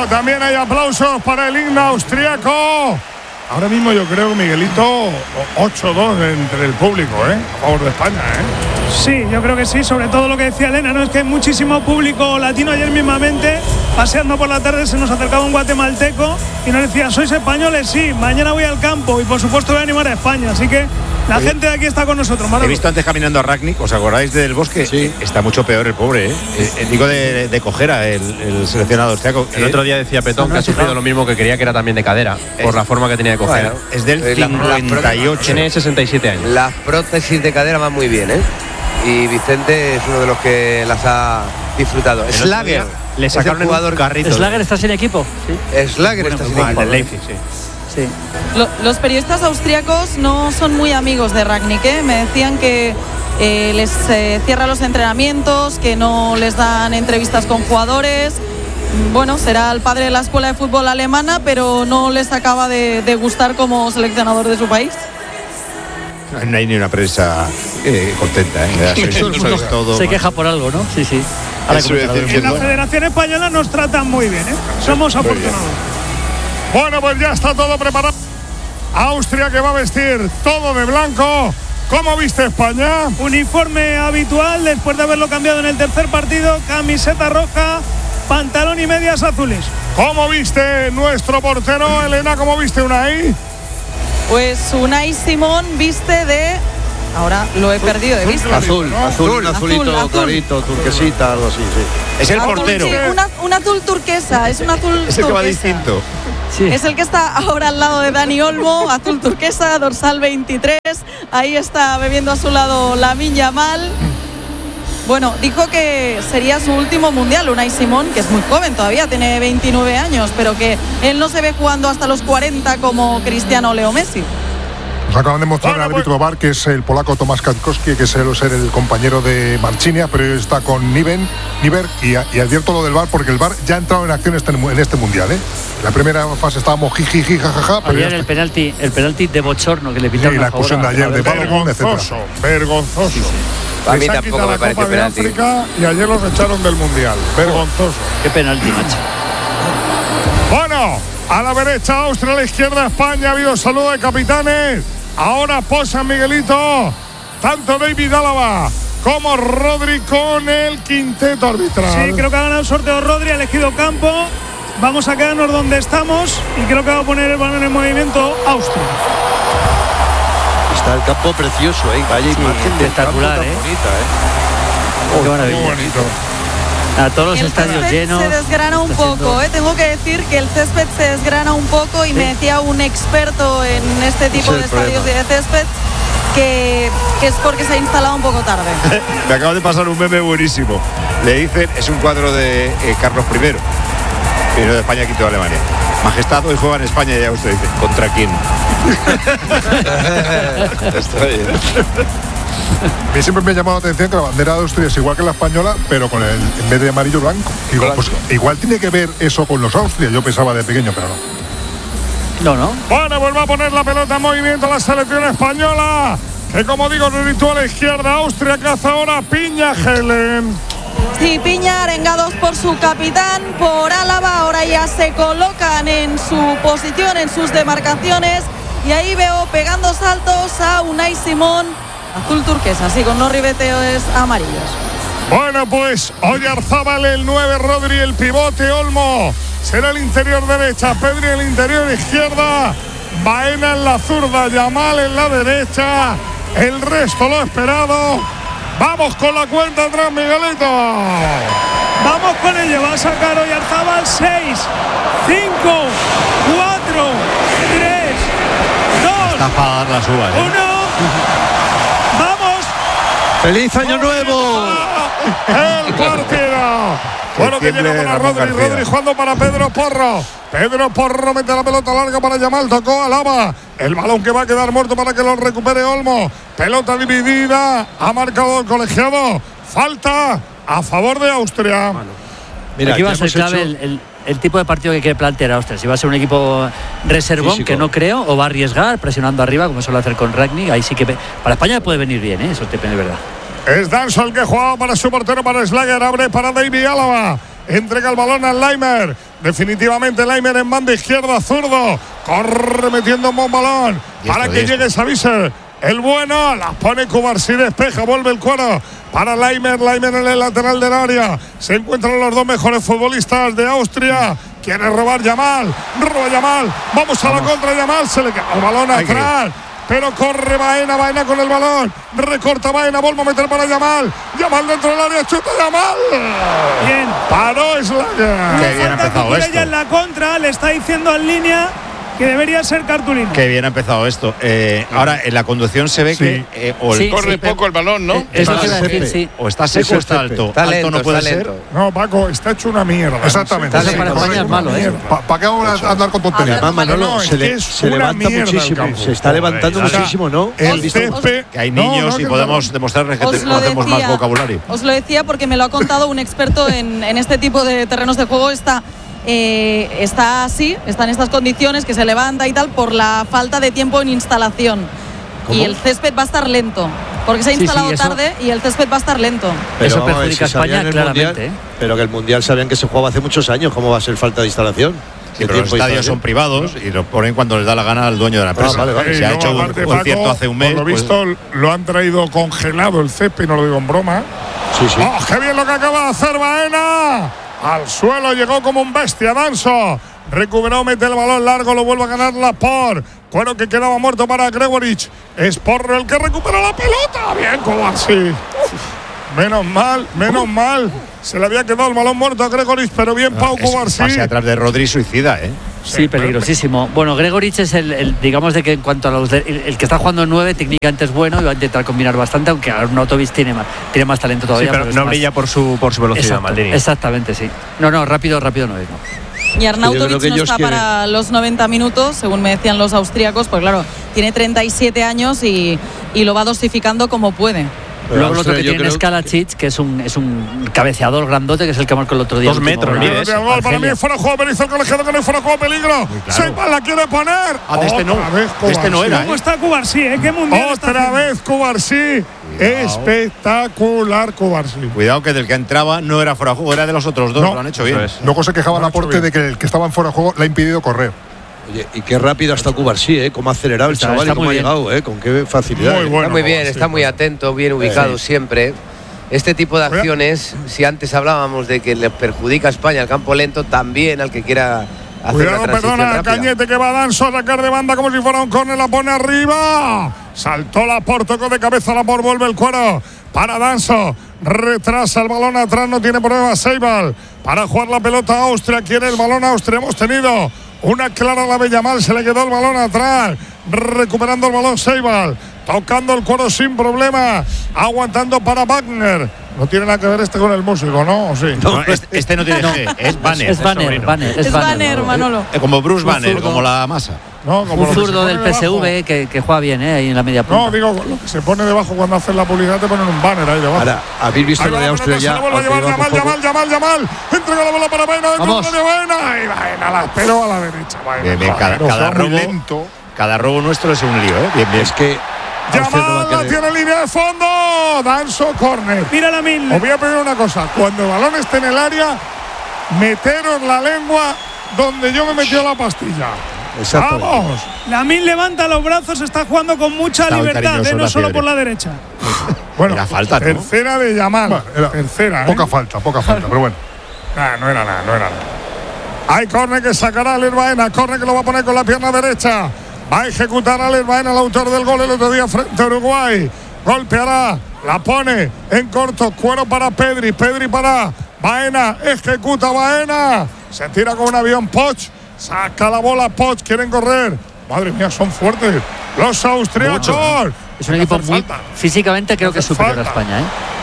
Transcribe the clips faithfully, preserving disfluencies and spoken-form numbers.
Bueno, también hay aplausos para el himno austriaco. Ahora mismo yo creo, Miguelito, ocho dos entre el público, ¿eh? A favor de España, ¿eh? Sí, yo creo que sí, sobre todo lo que decía Elena, ¿no? Es que hay muchísimo público latino. Ayer mismamente, paseando por la tarde, se nos acercaba un guatemalteco y nos decía, ¿sois españoles? Sí, mañana voy al campo y por supuesto voy a animar a España, así que la Oye, gente de aquí está con nosotros. Marolo. He visto antes caminando a Ragnick, ¿os acordáis del Bosque? Sí. Está mucho peor el pobre, ¿eh? eh digo de, de cojera, el, el seleccionado austriaco. El otro día decía Petón no, no, que ha sufrido lo mismo, que creía que era también de cadera, es, por la forma que tenía de cojera. Bueno, es del cincuenta y ocho. Tiene sesenta y siete años. Las prótesis de cadera van muy bien, ¿eh? Y Vicente es uno de los que las ha disfrutado. Schlager. Le sacaron el jugador un carrito. Schlager está sin equipo. Sí. Schlager bueno, está sin equipo. El Leipzig, sí. Sí. Lo, los periodistas austríacos no son muy amigos de Rangnick, ¿eh? Me decían que eh, les eh, cierra los entrenamientos, que no les dan entrevistas con jugadores. Bueno, será el padre de la escuela de fútbol alemana, pero no les acaba de, de gustar como seleccionador de su país. No hay ni una prensa eh, contenta, ¿eh? Sois, sois todo, se queja por algo, ¿no? Sí, sí. En la Federación Española nos tratan muy bien, ¿eh? Somos afortunados. Bueno, pues ya está todo preparado. Austria, que va a vestir todo de blanco. ¿Cómo viste España? Uniforme habitual después de haberlo cambiado en el tercer partido. Camiseta roja, pantalón y medias azules. ¿Cómo viste nuestro portero, Elena? ¿Cómo viste Unai? Pues Unai Simón viste de... Ahora lo he perdido de vista. Azul, ¿no? azul, azul, azulito, azul, clarito, turquesita, algo así, sí. Es el azul, portero. Sí, una, un azul turquesa, es un azul Es el turquesa. que va distinto. Sí. Es el que está ahora al lado de Dani Olmo, azul turquesa, dorsal veintitrés. Ahí está bebiendo a su lado Lamine Yamal. Bueno, dijo que sería su último mundial, Unai Simón, que es muy joven todavía, tiene veintinueve años, pero que él no se ve jugando hasta los cuarenta como Cristiano o Leo Messi. Nos acaban de mostrar bueno, el árbitro VAR, que es el polaco Tomasz Katkowski, que suele ser el compañero de Marchinia, pero está con Niven, Niver, y, y advierto lo del VAR, porque el VAR ya ha entrado en acción este, en este mundial, ¿eh? La primera fase estábamos jiji, jajaja. Ayer el penalti, el penalti de bochorno que le pitaron. Sí, la expulsión de ayer de Balogun, etcétera. Vergonzoso. Sí, sí. A mí tampoco me parece penalti. África, y ayer los echaron del mundial. Vergonzoso. Qué penalti, macho. Bueno, a la derecha Austria, a la izquierda España. Ha habido saludo de capitanes. Ahora posa Miguelito, tanto David Álava como Rodri con el quinteto arbitral. Sí, creo que ha ganado el sorteo Rodri, ha elegido campo. Vamos a quedarnos donde estamos y creo que va a poner el balón en movimiento Austria. Está el campo precioso, ¿eh? Vaya sí, imagen espectacular, de ¿eh? Bonita, ¿eh? Qué maravilla. Muy bonito. A todos los el estadios césped llenos. Se desgrana un poco, ¿eh? Tengo que decir que el césped se desgrana un poco y sí. Me decía un experto en este tipo de estadios de césped que, que es porque se ha instalado un poco tarde. Me acaba de pasar un meme buenísimo. Le dicen, es un cuadro de eh, Carlos primero, primero de España, quinto de Alemania. Majestad, hoy juega en España y ya usted dice, ¿contra quién? Está bien. A mí siempre me ha llamado la atención que la bandera de Austria es igual que la española, pero con el, en vez de amarillo blanco. Digo, pues igual tiene que ver eso con los Austria. Yo pensaba de pequeño, pero No, no. no. Bueno, pues va a poner la pelota en movimiento la selección española, que como digo, revirtúa a la izquierda. Austria caza ahora Piña, Helen. Sí, Piña, arengados por su capitán, por Álava. Ahora ya se colocan en su posición, en sus demarcaciones. Y ahí veo pegando saltos a Unai Simón, azul turquesa, así con los ribeteos amarillos. Bueno, pues Oyarzábal el nueve, Rodri el pivote, Olmo será el interior derecha, Pedri el interior izquierda, Baena en la zurda, Yamal en la derecha, el resto lo esperado. Vamos con la cuenta atrás, Miguelito. Vamos con ello, va a sacar Oyarzábal. Seis, cinco, cuatro, tres, dos, Está para dar las uvas, ¿eh? uno. ¡Vamos! ¡Feliz año nuevo! El partido. Bueno, que llega para Rodri, Rodri jugando para Pedro Porro. Pedro Porro mete la pelota larga para Yamal, tocó a Álava. El balón que va a quedar muerto para que lo recupere Olmo. Pelota dividida, ha marcado el colegiado. Falta a favor de Austria. Bueno, mira, aquí va a ser clave hecho... el, el, el tipo de partido que quiere plantear Austria. Si va a ser un equipo reservón, físico, que no creo, o va a arriesgar presionando arriba, como suele hacer con Rangnick. Ahí sí que para España puede venir bien, ¿eh? Eso depende de verdad. Es Danso el que jugaba para su portero, para Schlager, abre para David Álava. entrega el balón al Laimer. Definitivamente Laimer en banda izquierda, zurdo. Corre metiendo un buen balón para que llegue Savicer. El bueno, la pone Cubarsí, despeja, vuelve el cuero para Laimer. Laimer en el lateral del área. Se encuentran los dos mejores futbolistas de Austria. Quiere robar Yamal, roba Yamal. Vamos a Vamos. la contra Yamal, se le queda el balón Hay atrás. Que... Pero corre Baena, Baena con el balón. Recorta Baena, vuelve a meter para Yamal. Yamal dentro del área, chuta Yamal. Bien. Paró Slager. Qué bien ha empezado esto. Ella en la contra, le está diciendo en línea que debería ser cartulina. Qué bien ha empezado esto. Eh, ahora, en la conducción se ve sí. que eh, o el sí, corre sí, poco el balón, ¿no? Eh, es lo que iba a decir, sí. O está seco o está alto. Está lento, alto no puede ser. No, Paco, está hecho una mierda. Exactamente. Está sí, para España es malo, ¿eh? ¿Para qué vamos a andar con tonterías? Además, Manolo, se, le, se levanta muchísimo. Se está levantando muchísimo, ¿no? El césped. Que hay niños no, no, y podemos demostrarles que conocemos más vocabulario. Os lo decía porque me lo ha contado un experto en este tipo de terrenos de juego. Está Eh, está así, está en estas condiciones, que se levanta y tal, por la falta de tiempo en instalación. ¿Cómo? Y el césped va a estar lento, porque se ha instalado sí, sí, tarde y el césped va a estar lento. Pero eso perjudica a España claramente. Mundial, ¿eh? Pero que el Mundial sabían que se jugaba hace muchos años, ¿cómo va a ser falta de instalación? Sí, pero los estadios son privados y lo ponen cuando les da la gana al dueño de la empresa. Ah, vale, vale. Se sí, ha no, hecho un concierto Paco, hace un mes. Por lo visto pues... lo han traído congelado el césped, no lo digo en broma. Sí, sí. ¡Oh, qué bien lo que acaba de hacer Baena! Al suelo llegó como un bestia Danso. Recuperó, mete el balón largo, lo vuelve a ganar Laporte. Cuero que quedaba muerto para Gregorich. Es Porro el que recupera la pelota. Bien, Cubarsí. Menos mal, menos mal. Se le había quedado el balón muerto a Gregorich, pero bien no, Pau Cubarsí. Pase atrás de Rodri suicida, ¿eh? Sí, peligrosísimo. Bueno, Gregorich es el, el, digamos, de que en cuanto a los de, el, el que está jugando en nueve, técnicamente es bueno y va a intentar combinar bastante, aunque Arnautovic tiene más, tiene más talento todavía. Sí, pero, pero no brilla por su por su velocidad, Exacto, Maldini. Exactamente, sí. No, no, rápido, rápido no es, no. Y Arnautovic no está quieren. para los noventa minutos, según me decían los austríacos, pues claro, tiene treinta y siete años y, y lo va dosificando como puede. Pero Luego el otro que tiene es Kalacic, que es un, es un cabeceador grandote, que es el que marcó el otro día. Dos metros, mire. Gol para mí, fuera de juego, Berizzo, el colegiado que no hay fuera de juego, peligro. Seipa la quiere poner. Ah, de este no. Vez, este no era. ¿Cómo ¿eh? está Cubarsí? ¿eh? ¿Qué mundial Otra vez Cubarsí. Espectacular Cubarsí. Cuidado que del que entraba no era fuera de juego, era de los otros dos. No, lo han hecho bien. Es. Luego se quejaba Laporte de que el que estaba en fuera de juego le ha impedido correr. Oye, y qué rápido está Cubarsí, ¿eh? Cómo ha acelerado el chaval y cómo ha llegado, ¿eh? Con qué facilidad. Muy bueno, está muy bien, sí, está muy atento, bien ubicado sí. siempre. Este tipo de acciones, si antes hablábamos de que le perjudica a España al campo lento, también al que quiera hacer Cuidado, una transición perdona, rápida. Cañete que va a Danso a sacar de banda como si fuera un córner, la pone arriba. Saltó Laporte, tocó de cabeza Laporte, vuelve el cuero para Danso. Retrasa el balón atrás, no tiene problema Seibal. Para jugar la pelota Austria, quiere el balón Austria. Hemos tenido una clara la Bellamal, se le quedó el balón atrás. Recuperando el balón Seibal. Tocando el cuero sin problema. Aguantando para Wagner. No tiene nada que ver este con el músico, ¿no? ¿O sí? No, este, este no tiene no. G, es Banner. Es Banner, Banner. Es Banner, Manolo. Como Bruce Banner, como la masa. No, como un zurdo del P S V que, que juega bien, ¿eh? Ahí en la media punta. No, digo, lo que se pone debajo cuando hacen la publicidad, te ponen un banner ahí debajo. Ahora, ¿habéis visto lo de Austria ya? Se vuelve a llevar Yamal, Yamal, Yamal, Yamal. Entrega la bola para Baena, dentro de Baena. Y Baena la espero a la derecha. Baena, bien, bien, cada, cada robo, lento. Cada robo nuestro es un lío, ¿eh? Bien, bien. Es que Yamal la tiene en línea de fondo. Danso, córner. Mira la mil. Os voy a pedir una cosa. Cuando el balón esté en el área, meteros la lengua donde yo me metió la pastilla. ¡Vamos! Lamine levanta los brazos, está jugando con mucha está libertad, ¿eh? No solo por la derecha. Bueno, era falta, ¿no? Tercera de Yamal. Bueno, era tercera, poca ¿eh? falta, poca falta, pero bueno. Nah, no era nada, no era nada. Hay córner que sacará Alex Baena, córner que lo va a poner con la pierna derecha. Va a ejecutar a Alex Baena, el autor del gol el otro día frente a Uruguay. Golpeará, la pone en corto, cuero para Pedri, Pedri para Baena, ejecuta Baena. Se tira con un avión Poch. Saca la bola Poch, quieren correr. Madre mía, son fuertes los austriacos. Mucho. Es un equipo muy falta. Físicamente creo que es superior falta. a España, ¿eh?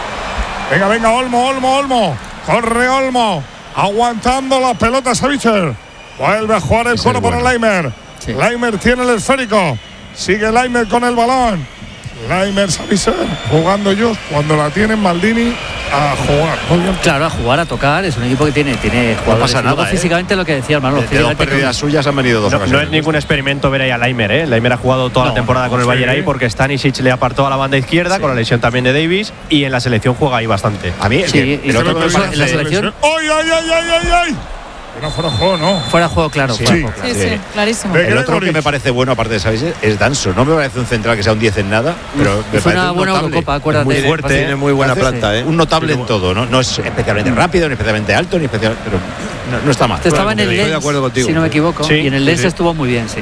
Venga, venga, Olmo, Olmo, Olmo. Corre Olmo. Aguantando la pelota Savicer. Vuelve a jugar el cuero para Laimer. Sí. Laimer tiene el esférico. Sigue Laimer con el balón. Laimer, Savicer jugando ellos. Cuando la tienen Maldini, a jugar. Claro, a jugar, a tocar. Es un equipo que tiene, tiene jugadores. No pasa nada, ¿eh? Físicamente lo que decía Manolo. De, de dos pérdidas suyas han venido dos no, ocasiones. No es ningún experimento ver ahí a Laimer, ¿eh? Laimer ha jugado toda no, la temporada con el Bayern ahí porque Stanisic le apartó a la banda izquierda sí. con la lesión también de Davis y en la selección juega ahí bastante. A mí, sí, el, y el otro me en la selección. ¡Ay, ay, ay, ay, ay, ay! Era fuera de juego, ¿no? Fuera de juego, claro. Sí, fuera sí, juego, claro. sí, sí, clarísimo. El otro que me parece bueno, aparte de Savic, es Danso. No me parece un central que sea un diez en nada, pero me fue parece una un buena notable. Eurocopa, acuérdate. Muy fuerte, tiene muy buena planta, sí. ¿eh? Un notable en todo, ¿no? No es especialmente rápido, ni especialmente alto, ni especial, pero no, no está mal. Estaba en el Estoy Lens, de acuerdo contigo. si no me equivoco, sí, y en el Lens sí. estuvo muy bien, sí.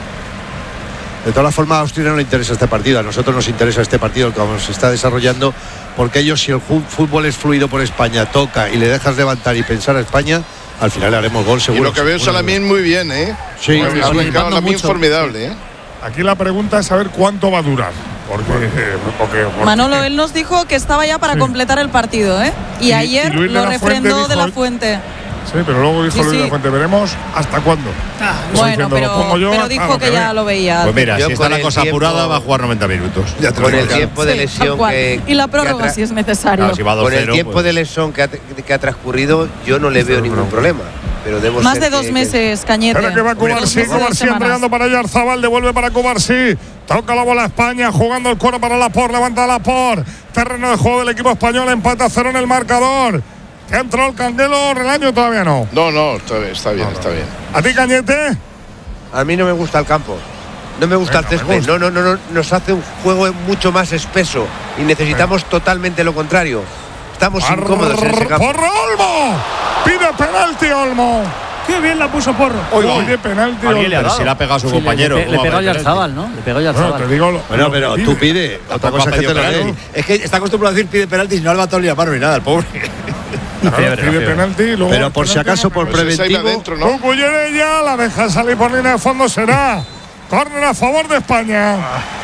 De todas las formas, a Austria no le interesa este partido. A nosotros nos interesa este partido, el que se está desarrollando, porque ellos, si el fútbol es fluido por España, toca y le dejas levantar y pensar a España, al final le haremos gol seguro. Y lo que veo es a Lamine muy bien, ¿eh? Sí, ha arrancado Lamine formidable, ¿eh? Aquí la pregunta es saber cuánto va a durar. Porque, eh, porque, porque Manolo, él nos dijo que estaba ya para sí. completar el partido, ¿eh? Y, y ayer y lo refrendó de la Fuente. Sí, pero luego dijo sí, Luis sí. de la Fuente, veremos hasta cuándo. Ah, bueno, pero, yo, pero dijo que, que ya lo veía. Pues mira, yo si está la cosa tiempo, apurada, va a jugar noventa minutos. Ya te con el tiempo de lesión sí, que. Y la prórroga si es necesario. Claro, si va con el cero, tiempo pues. de lesión que ha, que ha transcurrido, yo no le veo ningún problema. Pero debo Más ser de dos que, meses, Cañete. Pero que va Cubarsí, Cubarsí entregando para Yarzabal, devuelve para Cubarsí. Toca la bola a España, jugando el cuero para Laporte, levanta Laporte. Terreno de juego del equipo español, empata a cero en el marcador. ¿Te entró el Canguelo, Relaño? Todavía no. No, no, está bien, está bien, no, no. está bien. ¿A ti, Cañete? A mí no me gusta el campo. No me gusta bueno, el césped. No, no, no, no, nos hace un juego mucho más espeso y necesitamos bueno. totalmente lo contrario. Estamos Ar incómodos en ese campo. ¡Porro Olmo! ¡Pide penalti, Olmo! ¡Qué bien la puso Porro! Oye, pide penalti. Pero si le ha pegado a su sí, compañero. Le, le, le pegó a Yarzabal, ¿no? Le pegó a Yarzabal. Bueno, te digo lo, bueno lo pero pide. tú pide. Otra cosa que te lo dé. Es que está acostumbrado a decir pide penalti y no le va a ni la mano ni nada, el pobre. Claro, fiebre, pide penalti, luego pero por si acaso, por preventivo. Adentro, ¿no? Cucuyella la deja salir por línea de fondo, será córner a favor de España.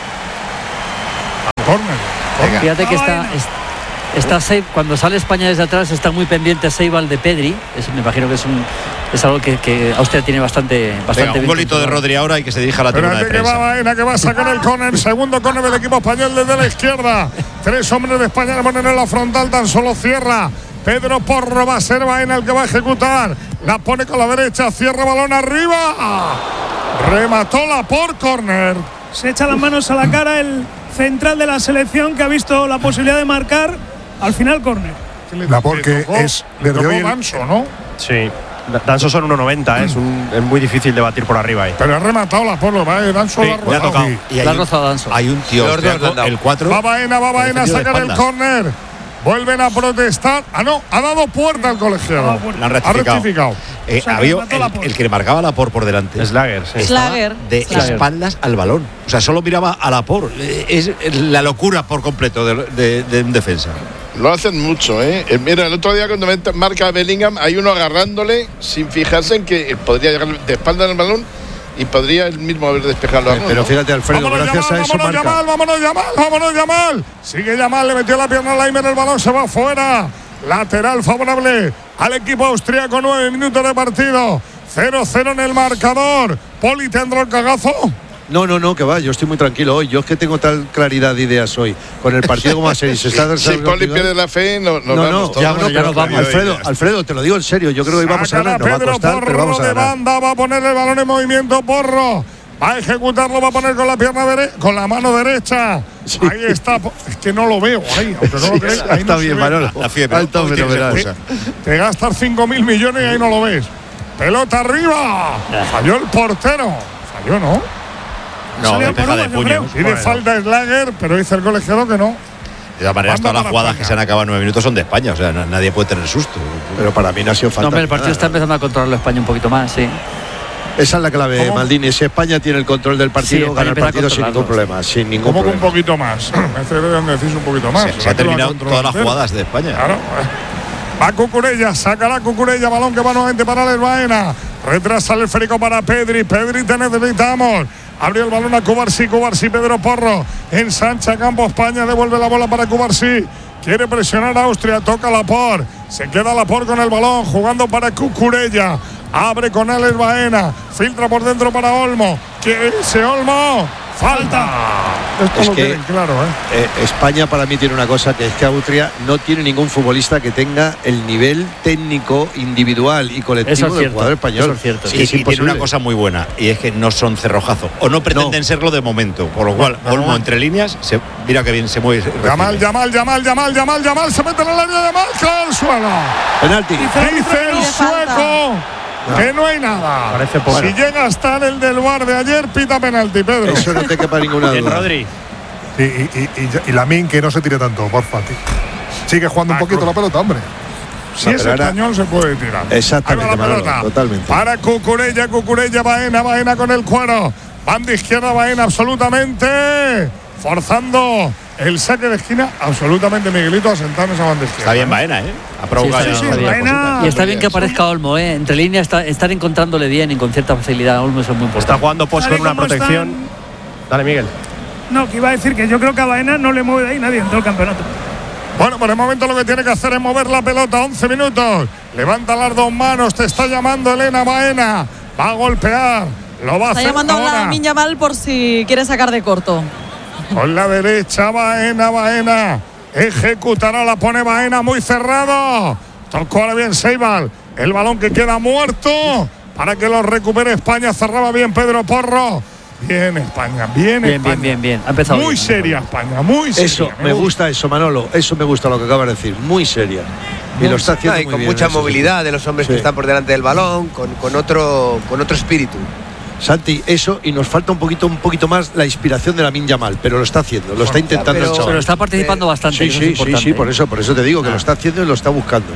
Córner. Fíjate que está, está Seib, cuando sale España desde atrás está muy pendiente Seibal de Pedri. Es, me imagino que es un es algo que, que Austria tiene bastante bastante Venga, un golito de Rodri ahora y que se dirija a la tribuna de prensa. Que va Baena, que va a sacar el córner, segundo córner del equipo español desde la izquierda. Tres hombres de España le ponen en la frontal, tan solo cierra Pedro Porro, va a ser Baena el que va a ejecutar. La pone con la derecha, cierra balón arriba. Remató la por córner. Se echa las manos a la cara el central de la selección que ha visto la posibilidad de marcar. Al final, córner. La porque es le tocó Danso, ¿no? Sí. Danso son uno noventa, ¿eh? es, un, es muy difícil de batir por arriba ahí. Pero ha rematado la por ¿va? Danso sí, la ha rozado. Le ha tocado. Y, y hay, un, Danso. hay un tío, el cuatro. Va Baena, va Baena a sacar el córner. Vuelven a protestar. Ah, no, ha dado puerta al colegiado. La han rectificado. Ha rectificado. Eh, o sea, había el, el que le marcaba la por por delante. Slager, sí. Slager. De Slager. espaldas al balón. O sea, solo miraba a la por. Es la locura por completo de, de, de un defensa. Lo hacen mucho, ¿eh? Mira, el otro día cuando marca a Bellingham, hay uno agarrándole sin fijarse en que podría llegar de espalda en el balón y podría él mismo haber despejado. Eh, pero fíjate, Alfredo, vámonos, gracias Yamal, a eso vámonos, marca. Yamal, vámonos, Yamal, vámonos, Yamal. Sigue Yamal, le metió la pierna a Laimer, el balón se va fuera. Lateral favorable al equipo austríaco, nueve minutos de partido. cero cero en el marcador. Poli, ¿tendrá el cagazo? No, no, no, que va, yo estoy muy tranquilo hoy. Yo es que tengo tal claridad de ideas hoy. Con el partido como va a ser. Y se está si Poli pierde la fe, no, no, no, vamos. No, ya, bueno, ya nos vamos. Alfredo, Alfredo, te lo digo en serio. Yo creo que hoy vamos a ganar. Nos va a costar, Porro, pero vamos a ganar. de banda, va a poner el balón en movimiento, Porro. Va a ejecutarlo, va a poner con la pierna derecha, con la mano derecha. Sí. Ahí está. Es que no lo veo ahí, aunque no lo crees. Ahí está no bien, Manolo. La fiebre. Alto fenomenal. Te, te gastas cinco mil millones y ahí no lo ves. Pelota arriba. Falló el portero. Falló, ¿no? No, de teja de puño. Y de falta Slager, pero dice el colegiado que no. De todas maneras, todas las jugadas España. que se han acabado en nueve minutos son de España. O sea, nadie puede tener susto. Pero para mí no ha sido falta. No, hombre, el partido está empezando a controlarlo España un poquito más, sí. Esa es la clave, ¿Cómo? Maldini. Si España tiene el control del partido, sí, gana el partido sin ningún problema. Sin ningún ¿Cómo problema. que un poquito más? Me hace donde decís un poquito más. Se, se ha terminado todas las jugadas de España. Claro. Va Cucurella, sacará Cucurella, balón que va nuevamente para el Baena. Retrasa el esférico para Pedri. Pedri, te necesitamos. Abrió el balón a Cubarsí, Cubarsí, Pedro Porro. Ensancha campo España, devuelve la bola para Cubarsí. Quiere presionar a Austria, toca Laporte. Se queda Laporte con el balón, jugando para Cucurella. Abre con él el Baena. Filtra por dentro para Olmo. Quiere ese Olmo. Falta. Esto Es lo que, tienen claro, ¿eh? eh, España para mí tiene una cosa, que es que Austria no tiene ningún futbolista que tenga el nivel técnico, individual y colectivo Eso es del cierto, jugador español. eso es cierto. Sí, Y, es y tiene imposible. una cosa muy buena, y es que no son cerrojazo, o no pretenden No. serlo de momento, por lo cual No, no. Olmo entre líneas, se, mira que bien se mueve. Yamal, recibe. Yamal, Yamal, Yamal, Yamal, Yamal, se mete en el área, Yamal, cae al suelo. Penalti. Dice el sueco que no hay nada. Parece poco. Si llega a estar el del bar de ayer, pita penalti, Pedro. Eso no te quepa ninguna Bien, duda. Rodri. Y, y, y, y, y Lamine, que no se tire tanto, porfa, tío. Sigue jugando un poquito la pelota, hombre. Si No, es pero ahora- español se puede tirar. Exactamente, Ahí va la Manolo, pelota. totalmente. Para Cucurella, Cucurella, Baena, Baena con el cuero. Banda izquierda, Baena absolutamente. Forzando el saque de esquina, absolutamente Miguelito asentado en esa banda izquierda. Está bien Baena, ¿eh? Ha provocado Sí, ya sí, varias Baena. cositas. Y está bien que aparezca Olmo, ¿eh? Entre líneas está, están encontrándole bien y con cierta facilidad. Olmo es muy importante. Está jugando post Tal con y una como protección. están- Dale, Miguel. No, que iba a decir que yo creo que a Baena no le mueve de ahí nadie en todo el campeonato. Bueno, por el momento lo que tiene que hacer es mover la pelota. once minutos. Levanta las dos manos. Te está llamando Elena Baena. Va a golpear. Lo va a Está hacer llamando a ahora. Lamine Yamal por si quiere sacar de corto. Con la derecha, Baena, Baena. Ejecutará, la pone Baena muy cerrado. Tocó ahora bien Seibal. El balón que queda muerto para que lo recupere España. Cerraba bien Pedro Porro. Bien España, bien, Bien, España. bien, bien, bien. Ha empezado Muy bien. seria España, muy seria. Eso, me gusta eso, Manolo. Eso me gusta lo que acabas de decir. Muy seria. Y lo está haciendo y muy con bien, mucha eso sí. movilidad de los hombres Sí. que están por delante del balón, con, con otro con otro espíritu. Santi, eso, y nos falta un poquito un poquito más la inspiración de Lamine Yamal, pero lo está haciendo, lo está intentando pero- el chaval. Pero está participando bastante. Sí, que eso es sí, sí, importante. sí, por eso, por eso te digo que lo está haciendo y lo está buscando.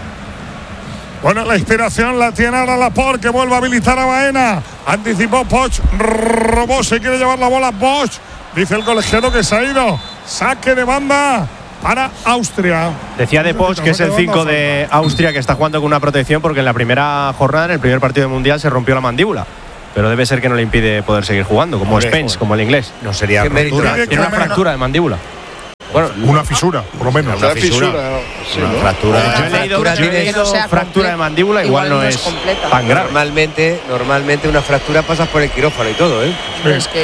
Bueno, la inspiración la tiene ahora Laporte, que vuelve a habilitar a Baena. Anticipó Poch, robó, se quiere llevar la bola Poch. Dice el colegiado que se ha ido. Saque de banda para Austria. Decía De Poch que es el cinco de Austria que está jugando con una protección porque en la primera jornada, en el primer partido del Mundial, se rompió la mandíbula. Pero debe ser que no le impide poder seguir jugando, como Hombre, Spence, joder. como el inglés. No sería Qué mérito. rotura. Tiene una fractura de mandíbula. Bueno, Una fisura, por lo menos. una Una fisura. fisura, sí, Una ¿no? fractura. Yo he leído, fractura yo he tiene- leído no sea fractura de comple- mandíbula, igual, igual no no es es completa. tan grave. Normalmente, normalmente una fractura pasas por el quirófano y todo, ¿eh? Es que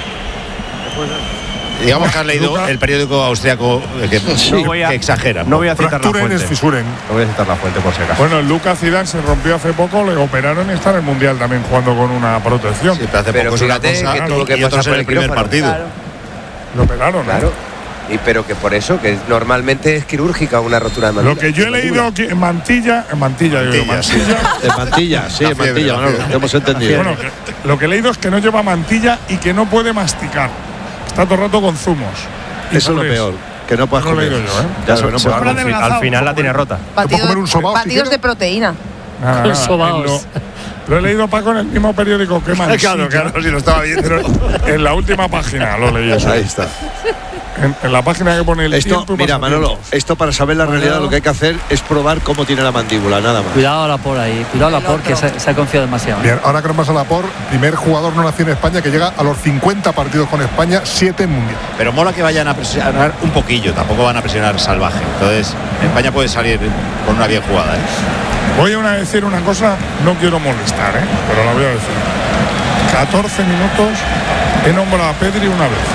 Digamos que has leído el periódico austriaco eh, que, No voy a- que exagera. No voy a citar la Fracturen es fuente. fisuren. No voy a citar la fuente por si acaso. Bueno, Lucas Zidane se rompió hace poco, le operaron y está en el Mundial también jugando con una protección. Sí, pero hace Pero poco es una fíjate cosa que todo lo que y otros pasa en por el el primer quirófano. partido. claro. Lo operaron, ¿eh? Claro. Y pero que por eso, que normalmente es quirúrgica una rotura de mandíbula. Lo que yo he leído aquí en Mantilla, en Mantilla, digo yo, Mantilla, Mantilla. En mantilla, sí, La en fiebre, mantilla, la Manolo, fiebre. te hemos entendido. Bueno, que- lo que he leído es que no lleva mantilla y que no puede masticar. Está todo el rato con zumos. Y Eso es lo sabes, peor, que no puedas No lo he comer. leído yo, ¿eh? Ya sabes, no Se- puedes Habrá comer. al, fi- al adelgazado. final la tiene rota. Batido- comer un sobao si batidos quieres? de proteína. Nada, Con nada, sobaos. Lo, lo he leído, Paco, en el mismo periódico que Mansilla. Claro, claro, si lo estaba viendo. Pero en la última página lo leí eso. Ahí está. En, en la página que pone el Esto, tiempo y mira, pasatiempos. Manolo, esto para saber la realidad lo que hay que hacer es probar cómo tiene la mandíbula, nada más. Cuidado a la por ahí. Cuidado a la por que se, se ha confiado demasiado. ¿eh? Bien, ahora que nos pasa la por, primer jugador no nacido en España que llega a los cincuenta partidos con España, siete en mundial. Pero mola que vayan a presionar un poquillo, tampoco van a presionar salvaje. Entonces, España puede salir con una bien jugada. ¿eh? Voy a una- decir una cosa, no quiero molestar, ¿eh? pero la voy a decir. catorce minutos he nombrado a Pedri una vez.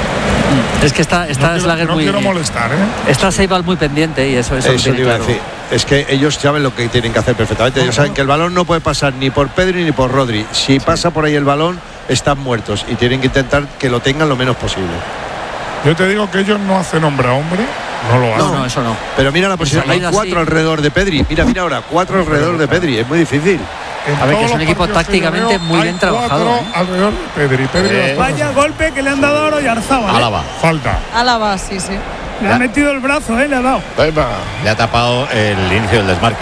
Es que está, está no quiero, Slager no muy. quiero molestar, ¿eh? Está Seibal muy pendiente y eso, eso, lo Eso tiene te iba a claro. decir. Es que ellos saben lo que tienen que hacer perfectamente. Ellos saben que el balón no puede pasar ni por Pedri ni por Rodri. Si pasa por ahí el balón, están muertos y tienen que intentar que lo tengan lo menos posible. Yo te digo que ellos no hacen hombre a hombre, no lo hacen. No, no, eso no. Pero mira la posición, hay salida cuatro así. alrededor de Pedri. Mira, mira ahora, cuatro alrededor de Pedri. Es muy difícil. En A ver, que todos es un los equipo partidos que yo tácticamente veo, muy hay bien trabajado, cuatro ¿eh? alrededor de Pedri. Pedri Eh, las cosas- Vaya golpe que le han dado a Oyarzabal. ¿eh? Álava. Falta. Álava, sí, sí. Le ha metido el brazo, ¿eh? Le ha dado. Ahí va. Le ha tapado el inicio del desmarque.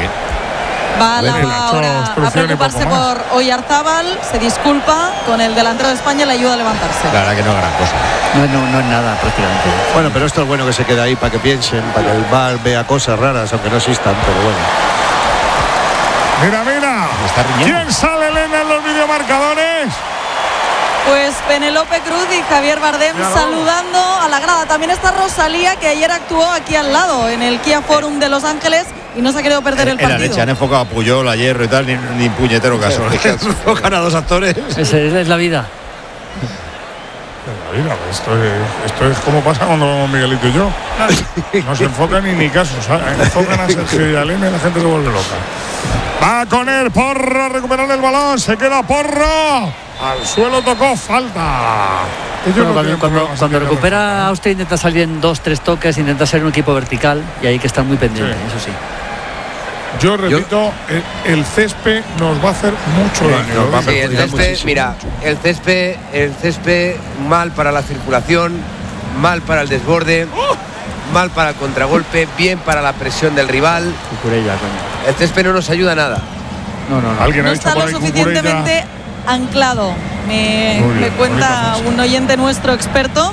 Va Bueno, le ha Álava hecho ahora a obstrucción y preocuparse poco más. por Oyarzábal, se disculpa con el delantero de España, le ayuda a levantarse. La verdad que no es gran cosa. No, no, no es nada prácticamente. Bueno, pero esto es bueno que se quede ahí para que piensen, para que el V A R vea cosas raras, aunque no existan, pero bueno. Mira, mira. Está riñendo. ¿Quién sale, Elena, en los videomarcadores? Pues Penélope Cruz y Javier Bardem saludando a la grada. También está Rosalía, que ayer actuó aquí al lado, en el Kia Forum de Los Ángeles, y no se ha querido perder el En la partido. leche han enfocado a Puyol, a Hierro y tal, ni, ni puñetero caso. Enfocan a dos actores. Esa es la vida. mira, esto es, esto es como pasa cuando vamos Miguelito y yo. No se enfocan ni ni caso, ¿sabes? Enfocan a Sergio y a Elena y la gente se vuelve loca. Va con el Porro a recuperar el balón, se queda Porro. Al suelo tocó, falta. Bueno, cuando cuando, cuando recupera Austria intenta salir en dos, tres toques, intenta ser un equipo vertical y hay que estar muy pendiente, sí. Eso sí. Yo repito, el, el césped nos va a hacer mucho daño. No, sí, el césped, mira, el césped, el césped mal para la circulación, mal para el desborde, ¡oh! Mal para el contragolpe, bien para la presión del rival. Cucurella, coño. El césped no nos ayuda nada. No, no, no. ¿Alguien no ha está por lo ahí suficientemente Cucurella? Anclado. Me, bien, me cuenta bonito, un oyente nuestro experto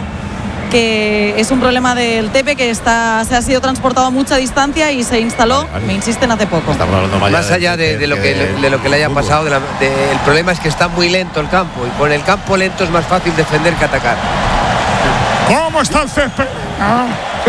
que es un problema del Tepe que está se ha sido transportado a mucha distancia y se instaló, vale, vale. Me insisten, hace poco. Más allá de, de, lo que, de lo que le haya pasado, de la, de, el problema es que está muy lento el campo y con el campo lento es más fácil defender que atacar. ¿Cómo está el césped? Ah.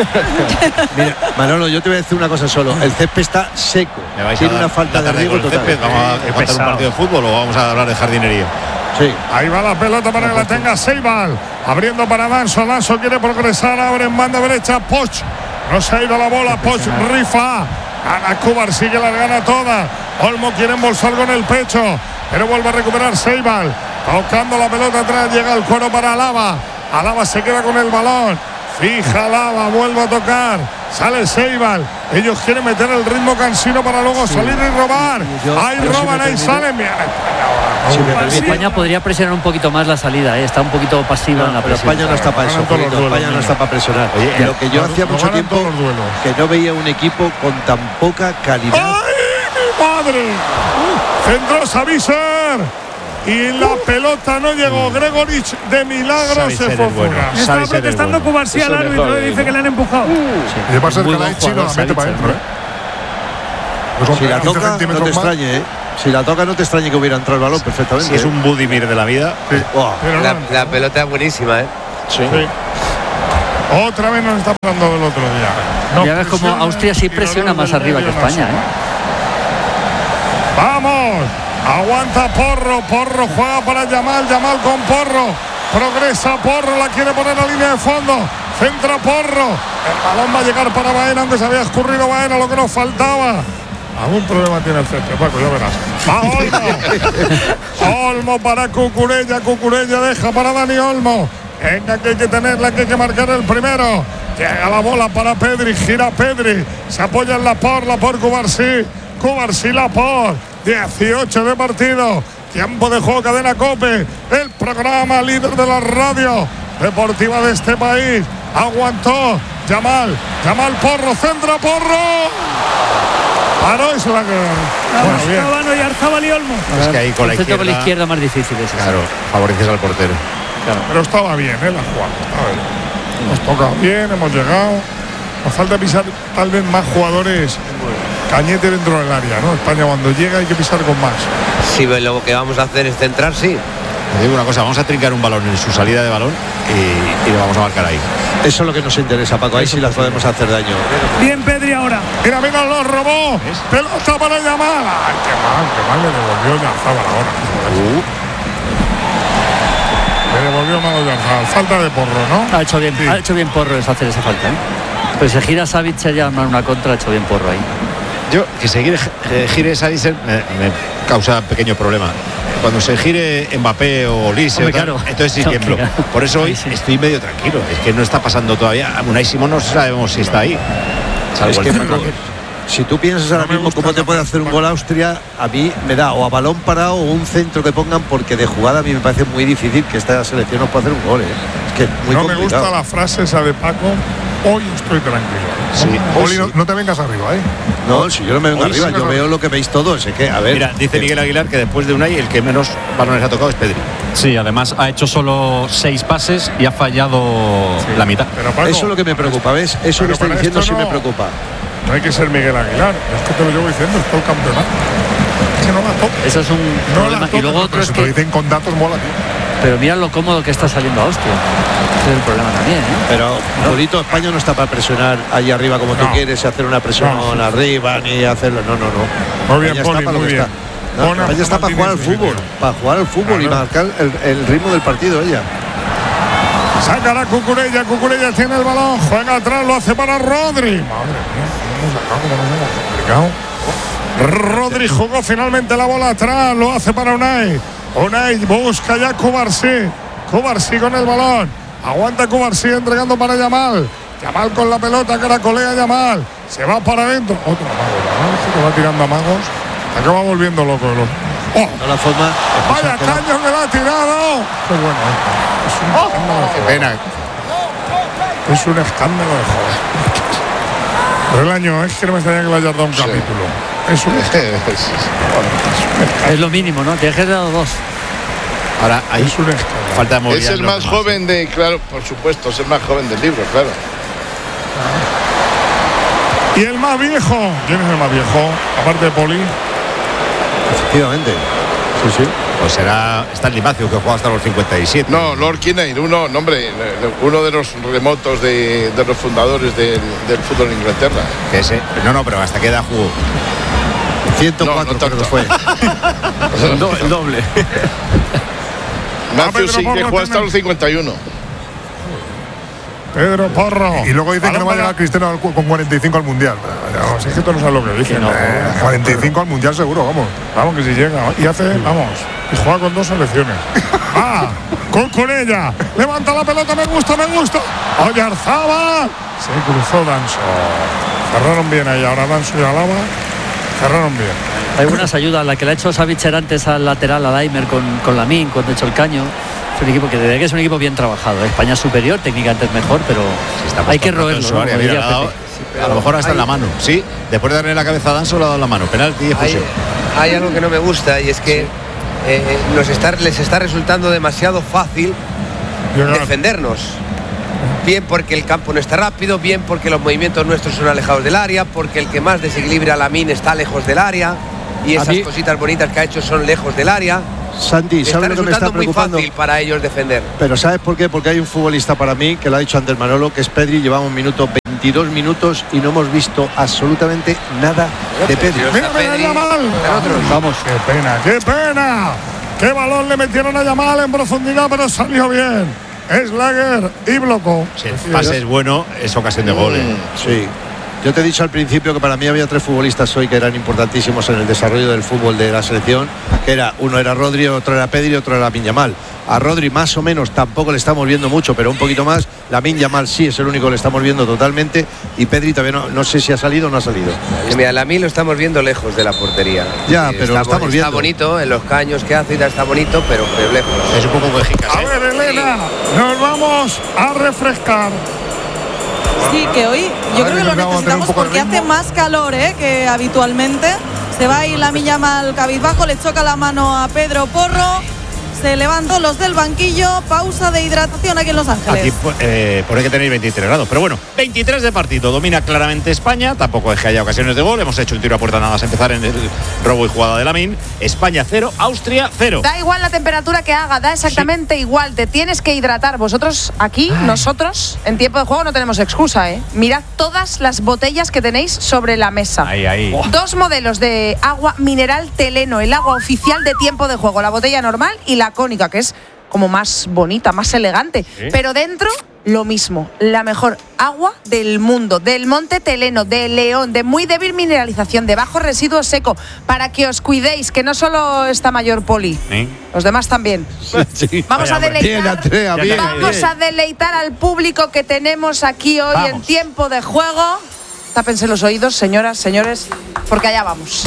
Mira, Manolo, yo te voy a decir una cosa solo. El césped está seco. Tiene una falta de riego total. ¿Vamos a contar un partido de fútbol o vamos a hablar de jardinería? Sí. Ahí va la pelota para que la tenga Seibal. Abriendo para Danso. Danso quiere progresar. Abre en banda derecha. Poch. No se ha ido la bola. Poch rifa. Ana Cubar sigue las gana todas. Olmo quiere embolsar con el pecho. Pero vuelve a recuperar Seibal. Tocando la pelota atrás. Llega el cuero para Alaba. Alaba se queda con el balón. Fija Alaba. Vuelve a tocar. Sale Seibal. Ellos quieren meter el ritmo cansino para luego sí. salir y robar. Yo, ahí roban, si ahí salen. Bien. Si España podría presionar un poquito más la salida, ¿eh? Está un poquito pasiva no, en la pero presión. España no está para eso, España duelos, no está para presionar. Oye, ya, lo que yo no, hacía no mucho tiempo que no veía un equipo con tan poca calidad. ¡Ay, mi madre! Uh, Centro Savicer. Y la pelota no llegó. Gregorich de milagro se fue fuera. Estaba protestando Cubarsí al árbitro y dice que le han empujado. Y de pasar el Calaichi no la mete para adentro, ¿eh? Si la toca, no te extrañe, ¿eh? Si la toca, no te extrañe que hubiera entrado el balón perfectamente. Si es un Budimir de la vida. Sí. Oh, la, la pelota es buenísima, ¿eh? Sí. sí. Otra vez nos está pasando del otro día. No, ya ves como Austria sí presiona más arriba que España, ¿eh? ¡Vamos! Aguanta Porro. Porro juega para Yamal. Yamal con Porro. Progresa Porro. La quiere poner a línea de fondo. Centra Porro. El balón va a llegar para Baena, aunque se había escurrido Baena, lo que nos faltaba. Algún problema tiene el centro, Paco, ya verás. Va Olmo. Olmo para Cucurella. Cucurella deja para Dani Olmo. Venga, que hay que tenerla, que hay que marcar el primero. Llega la bola para Pedri. Gira Pedri. Se apoya en la por, la por Cubarsí. Cubarsí la por. dieciocho de partido. Tiempo de juego, Cadena COPE. El programa líder de la radio deportiva de este país. Aguantó Yamal. Yamal Porro. Centra Porro. Paró y se la quedó. Bueno, y Arzabal y Olmo. Es que ahí con la izquierda, con la izquierda más difícil es claro, favoreces al portero. Claro. Pero estaba bien, ¿eh? La jugada. Estaba bien. Hemos tocado bien, hemos llegado. Nos falta pisar tal vez más jugadores cañete dentro del área, ¿no? España cuando llega hay que pisar con más. Sí, lo que vamos a hacer es centrar, sí. Te digo una cosa, vamos a trincar un balón en su salida de balón y, y lo vamos a marcar ahí. Eso es lo que nos interesa, Paco. Ahí sí las podemos hacer daño. Bien, Pedri ahora. Mira, mira, lo robó. ¿Es? Pelota para Yamal. Ay, qué mal, qué mal le devolvió Yarzabal ahora. Uh. Le devolvió mal Yarzabal. Falta de Porro, ¿no? Ha hecho bien, sí. ha hecho bien Porro es hacer esa falta, ¿eh? Pero se gira Savic se llama una contra, ha hecho bien Porro ahí. Yo, que se gire, eh, gire Savic me, me causa pequeño problema. Cuando se gire Mbappé o Olise, Hombre, claro. entonces sí tiemblo. Por eso hoy sí. estoy medio tranquilo. Es que no está pasando todavía. Unai Simón no sabemos si está ahí. Es que, si tú piensas ahora no mismo cómo te puede hacer un gol Austria, a mí me da o a balón parado o un centro que pongan, porque de jugada a mí me parece muy difícil que esta selección nos pueda hacer un gol. ¿eh? Es que es muy no complicado. Me gusta la frase esa de Paco. Hoy estoy tranquilo. Sí. Oli, no, no te vengas arriba, ¿eh? No, si yo no me vengo Hoy arriba, yo veo lo que veis todos. Es que, a ver. Mira, dice Miguel Aguilar que después de Unai el que menos balones ha tocado es Pedri. Sí, además ha hecho solo seis pases y ha fallado sí. la mitad. Pero Paco, eso es lo que me preocupa, ¿ves? Eso que está diciendo sí no, me preocupa. No hay que ser Miguel Aguilar, es que te lo llevo diciendo, es todo el campeonato. Es que no la toca. Eso es un no problema. Toca, y luego otro es que. Lo dicen con datos, mola, tío. Pero mira lo cómodo que está saliendo Austria. Ese es el problema también, ¿eh? Pero, Polito, España no está para presionar ahí arriba como no. tú quieres, hacer una presión no, sí. arriba, ni hacerlo. No, no, no. Muy bien, Poli, está muy bien. Está. No, España está, está para jugar al fútbol, para jugar al fútbol claro. y marcar el, el ritmo del partido ella. Sacará Cucurella, Cucurella tiene el balón, juega atrás, lo hace para Rodri. Madre mía, ¿cómo hemos sacado? ¿Cómo nos hemos complicado? Rodri jugó finalmente la bola atrás, lo hace para Unai. Unai busca ya Cubarsí. Cubarsí con el balón. Aguanta Cubarsí entregando para Yamal. Yamal con la pelota, caracolea Yamal. Se va para adentro. Otro mago, Yamal se va tirando a magos. Acaba volviendo loco. ¡Oh! De la forma, ¡Vaya caño que le ha tirado! ¡Qué bueno! Es un ¡Oh! escándalo de ¡Qué juego. pena! Es un escándalo de juego. Pero el año es que no me extraña que le hayas dado un sí. capítulo. Es un escándalo. Es lo mínimo, ¿no? Te has dado dos. Ahora, ahí es un escándalo. Falta de Es el más demás. joven de, claro, por supuesto, es el más joven del libro, claro. Y el más viejo. ¿Quién es el más viejo? Aparte de Poli. Efectivamente. Sí, sí. Pues será Stanley Matthews, que juega hasta los cincuenta y siete. No, Lord Kinnaird, uno, no, hombre, uno de los remotos de, de los fundadores del, del fútbol en Inglaterra. Que ese, no, no, pero hasta qué edad jugó. ciento cuatro, no, no creo que fue. El doble. Matthews sí que juega hasta los cincuenta y uno. Pedro Porro. Y luego dicen que no va a llegar Cristiano con cuarenta y cinco al Mundial. No, si es que tú no sabes lo que dicen. No, eh, cuarenta y cinco al Mundial seguro, vamos. Vamos, que si llega. Y hace, vamos, y juega con dos selecciones. ¡Ah! Con, con ella. Levanta la pelota, me gusta, me gusta. Oyarzábal. Se cruzó Danso. Cerraron bien ahí. Ahora Danso y Alaba. Cerraron bien. Hay buenas ayudas. La que le ha hecho Savitzer antes al lateral, a Daimer con, con Lamine, cuando ha hecho el caño. Es un equipo que desde que es un equipo bien trabajado. España es superior, técnicamente es mejor, pero sí, hay que roerlo. ¿No? Área, mira, dado, a lo mejor hasta en la mano. Sí, después de darle la cabeza a Danso, le ha dado la mano. Penalti y hay, hay algo que no me gusta y es que sí. eh, nos está, les está resultando demasiado fácil Llegar. defendernos. Bien porque el campo no está rápido, bien porque los movimientos nuestros son alejados del área, porque el que más desequilibra a Lamine está lejos del área y esas mí, cositas bonitas que ha hecho son lejos del área. Santi, ¿sabes lo que me está preocupando? Muy fácil para ellos defender. Pero ¿sabes por qué? Porque hay un futbolista para mí, que lo ha dicho Ander Manolo, que es Pedri. Llevamos minuto veintidós minutos y no hemos visto absolutamente nada de Pedri. Mira, mira, Yamal. Vamos, qué pena, qué pena. Qué balón le metieron a Yamal en profundidad, pero salió bien. Es Lager y bloco. Si el pase es bueno, es ocasión de gol. ¿eh? Sí. Yo te he dicho al principio que para mí había tres futbolistas hoy que eran importantísimos en el desarrollo del fútbol de la selección, que era uno era Rodri, otro era Pedri, otro era Lamine Yamal. A Rodri más o menos tampoco le estamos viendo mucho, pero un poquito más. Lamine Yamal sí es el único que le estamos viendo totalmente, y Pedri todavía no, no sé si ha salido o no ha salido. Y mira, Lamine lo estamos viendo lejos de la portería. Ya, pero está, lo estamos viendo. Está bonito, en los caños que hace y está bonito, pero, pero lejos. Es un poco quejica. A ver, Elena, nos vamos a refrescar. Sí, que hoy yo creo que lo necesitamos porque hace más calor ¿eh? que habitualmente. Se va ahí Lamine Yamal cabizbajo, le choca la mano a Pedro Porro. Se levantó los del banquillo. Pausa de hidratación aquí en Los Ángeles. Aquí eh, pone que tenéis veintitrés grados. Pero bueno, veintitrés de partido. Domina claramente España. Tampoco es que haya ocasiones de gol. Hemos hecho un tiro a puerta nada más empezar en el robo y jugada de Lamine. España cero, Austria cero. Da igual la temperatura que haga, da exactamente sí. igual. Te tienes que hidratar. Vosotros aquí, Ay. nosotros, en tiempo de juego no tenemos excusa, ¿eh? Mirad todas las botellas que tenéis sobre la mesa. Ahí, ahí. Oh. Dos modelos de agua mineral Teleno, el agua oficial de tiempo de juego. La botella normal y la cónica, que es como más bonita, más elegante. ¿Sí? Pero dentro, lo mismo. La mejor agua del mundo, del Monte Teleno, de León, de muy débil mineralización, de bajo residuo seco, para que os cuidéis, que no solo está Mayor Poli, ¿sí? Los demás también. Sí. Vamos Vaya, a deleitar, bien, Andrea, bien, vamos bien. a deleitar al público que tenemos aquí hoy vamos. en tiempo de juego. Tápense los oídos, señoras, señores, porque allá vamos.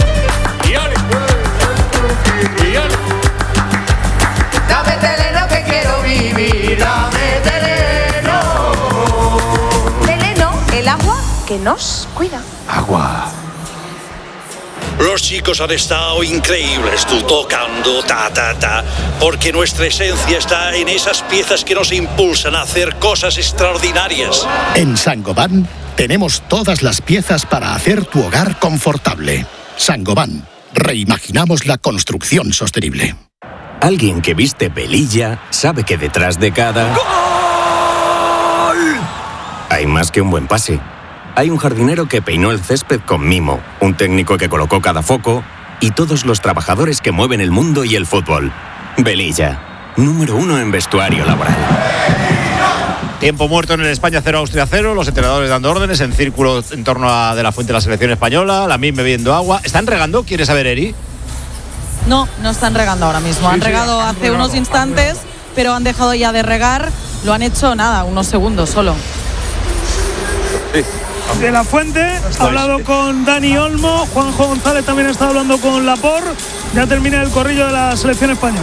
Dame Teleno que quiero vivir, dame Teleno. Teleno, el agua que nos cuida. Agua. Los chicos han estado increíbles, tú tocando, ta, ta, ta, porque nuestra esencia está en esas piezas que nos impulsan a hacer cosas extraordinarias. En Saint-Gobain tenemos todas las piezas para hacer tu hogar confortable. Saint-Gobain, reimaginamos la construcción sostenible. Alguien que viste Velilla sabe que detrás de cada ¡gol! Hay más que un buen pase. Hay un jardinero que peinó el césped con mimo, un técnico que colocó cada foco y todos los trabajadores que mueven el mundo y el fútbol. Velilla, número uno en vestuario laboral. Tiempo muerto en el España cero, Austria cero. Los entrenadores dando órdenes en círculo en torno a de la fuente de la selección española. La misma bebiendo agua. ¿Están regando? ¿Quieres saber, Eri? No, no están regando ahora mismo. Sí, han sí, regado han hace regado, unos instantes, pero han dejado ya de regar. Lo han hecho nada, unos segundos solo. Sí. De la Fuente ha hablado con Dani Olmo. Juanjo González también está hablando con Laporte. Ya termina el corrillo de la selección española.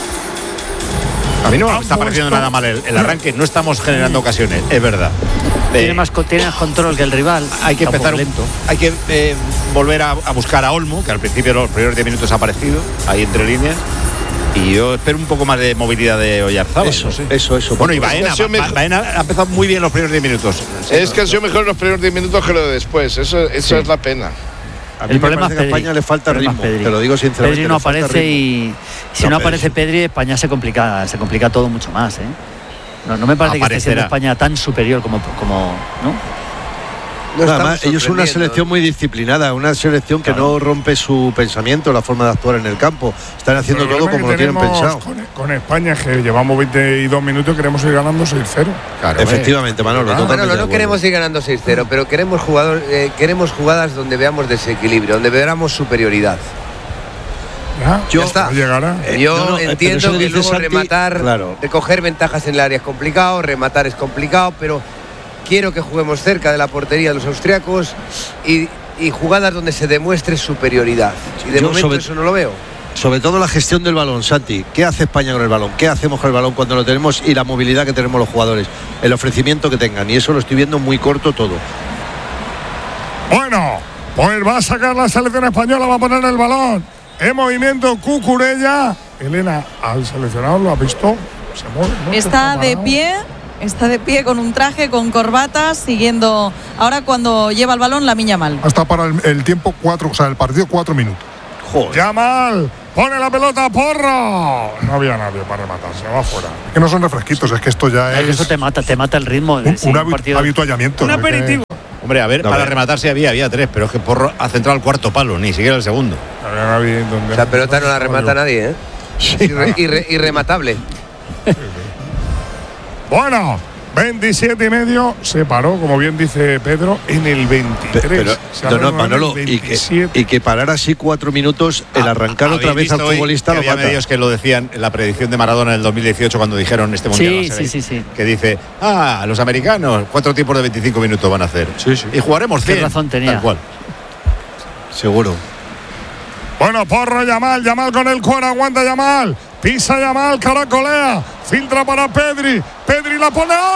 A mí no me está pareciendo nada mal el, el arranque. No estamos generando ocasiones, es verdad. Tiene más, tiene más control que el rival. Hay que empezar lento. Hay que eh, volver a, a buscar a Olmo, que al principio los primeros diez minutos ha aparecido ahí entre líneas. Y yo espero un poco más de movilidad de Oyarzábal. Eso, no sé. eso, eso. Bueno, y Baena, Ba- Baena ha empezado muy bien los primeros diez minutos. Es que ha sido mejor los primeros diez minutos que lo de después. Eso, eso Sí. es la pena. A mí El me problema parece es que a Pedri. España le falta El problema ritmo. es Pedri. Te lo digo sinceramente. Pedri no le falta aparece ritmo. y si No, no, pero aparece sí. Pedri, España se complica, se complica todo mucho más, ¿eh? No, no me parece que esté siendo Aparecerá. España tan superior como, como ¿no? No Nada estamos más, ellos son una sorprendiendo. selección muy disciplinada, una selección que no rompe su pensamiento, la forma de actuar en el campo. Están haciendo El todo problema como lo que tienen tenemos pensado. Con, con España, que llevamos veintidós minutos y queremos ir ganando seis cero. Claro, Efectivamente, Manolo, Ah, totalmente Manolo, de no acuerdo. queremos ir ganando seis cero, pero queremos, jugador, eh, queremos jugadas donde veamos desequilibrio, donde veamos superioridad. ¿Ya? Yo- Ya está. No llegará. Eh, Yo no, no, eh, pero entiendo eso que que dice luego Santi, rematar, claro. recoger ventajas en el área es complicado, rematar es complicado, pero quiero que juguemos cerca de la portería de los austriacos y, y jugadas donde se demuestre superioridad. Y de Yo momento sobre- eso no lo veo. Sobre todo la gestión del balón, Santi. ¿Qué hace España con el balón? ¿Qué hacemos con el balón cuando lo tenemos? Y la movilidad que tenemos los jugadores. El ofrecimiento que tengan. Y eso lo estoy viendo muy corto todo. Bueno, pues va a sacar la selección española, va a poner el balón en movimiento Cucurella. Elena, al seleccionado lo ha visto, se mueve, ¿no? Está de parado. pie, está de pie con un traje, con corbata, siguiendo ahora cuando lleva el balón la Miña Mal. Hasta para el, el tiempo cuatro, o sea, el partido cuatro minutos. Joder. Yamal, pone la pelota, Porro. No había nadie para rematar, se va fuera. Que no son refresquitos, es que esto ya es Eso te mata, te mata el ritmo. un, sí, un un habi- partido- habituallamiento. Un ¿no? Que- aperitivo. Hombre, a ver, No, para a ver. rematar sí había, había tres, pero es que Porro ha centrado el cuarto palo, ni siquiera el segundo. No había nadie donde- La pelota no la remata nadie, ¿eh? Irre- irre- irrematable. Bueno, veintisiete y medio, se paró, como bien dice Pedro, en el veintitrés. Pero, Se ha no, no, reanudado en el Manolo, y que, veintisiete. y que parar así cuatro minutos, el arrancar ¿Habéis otra vez al visto hoy futbolista que lo había mata. medios que lo decían en la predicción de Maradona en el dos mil dieciocho cuando dijeron este mundial. Sí, va a ser sí, ahí, sí, sí. Que dice, ah, los americanos, cuatro tiempos de veinticinco minutos van a hacer. Sí, sí. Y jugaremos Qué cien. razón tenía. Tal cual. Seguro. Bueno, Porro, Yamal, Yamal con el cuero, aguanta Yamal. Pisa Yamal, caracolea. Filtra para Pedri. Pedri la pone a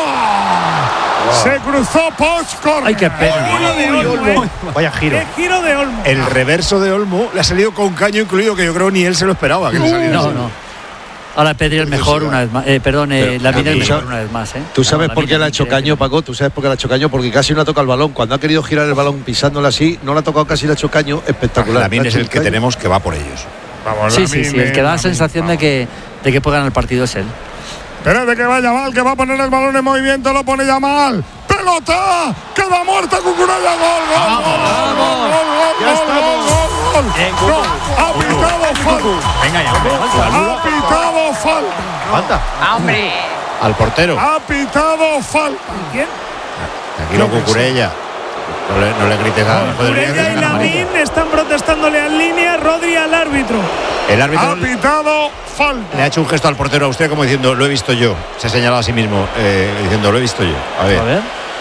Olmo. Se cruzó Poch. Ay, qué pena. Giro de Olmo, ¿eh? Vaya giro. Qué giro de Olmo. El reverso de Olmo le ha salido con caño incluido, que yo creo ni él se lo esperaba. Que le saliera No, así. no. Ahora Pedri es mejor una vez más. Eh, perdón, eh, Pero, la Mina es ¿tú mejor sabes- una vez más, ¿eh? ¿Tú sabes No, por qué Lamine le ha hecho increíble. caño, Paco? ¿Tú sabes por qué le ha hecho caño? Porque casi no ha tocado el balón. Cuando ha querido girar el balón pisándola así, no le ha tocado casi, le ha hecho caño espectacular. Lamine Le ha es hecho el que caño. tenemos que va por ellos. Vamos, Sí, sí, sí. Lamine, El que da la Lamine, sensación de vamos. que, de que puede ganar el partido es él. Espérate que va Yamal, que va a poner el balón en movimiento, lo pone Yamal. ¡Pelota! ¡Queda muerta Cucurella! ¡Gol, gol, gol, gol, gol, gol, Ya gol, estamos. gol, gol! Bien, No, Cucu. ha pitado falta. Venga ya, hombre. Ha pitado falta. Falta. Al portero. Ha pitado falta. ¿Quién? Tranquilo, Cucurella. No le, no le grites a Urella y Lamine están protestándole en línea, Rodri al árbitro. El Ha árbitro pitado falta. le ha hecho un gesto al portero austríaco como diciendo, lo he visto yo. Se ha señalado a sí mismo, eh, diciendo, lo he visto yo. A ver. A ver.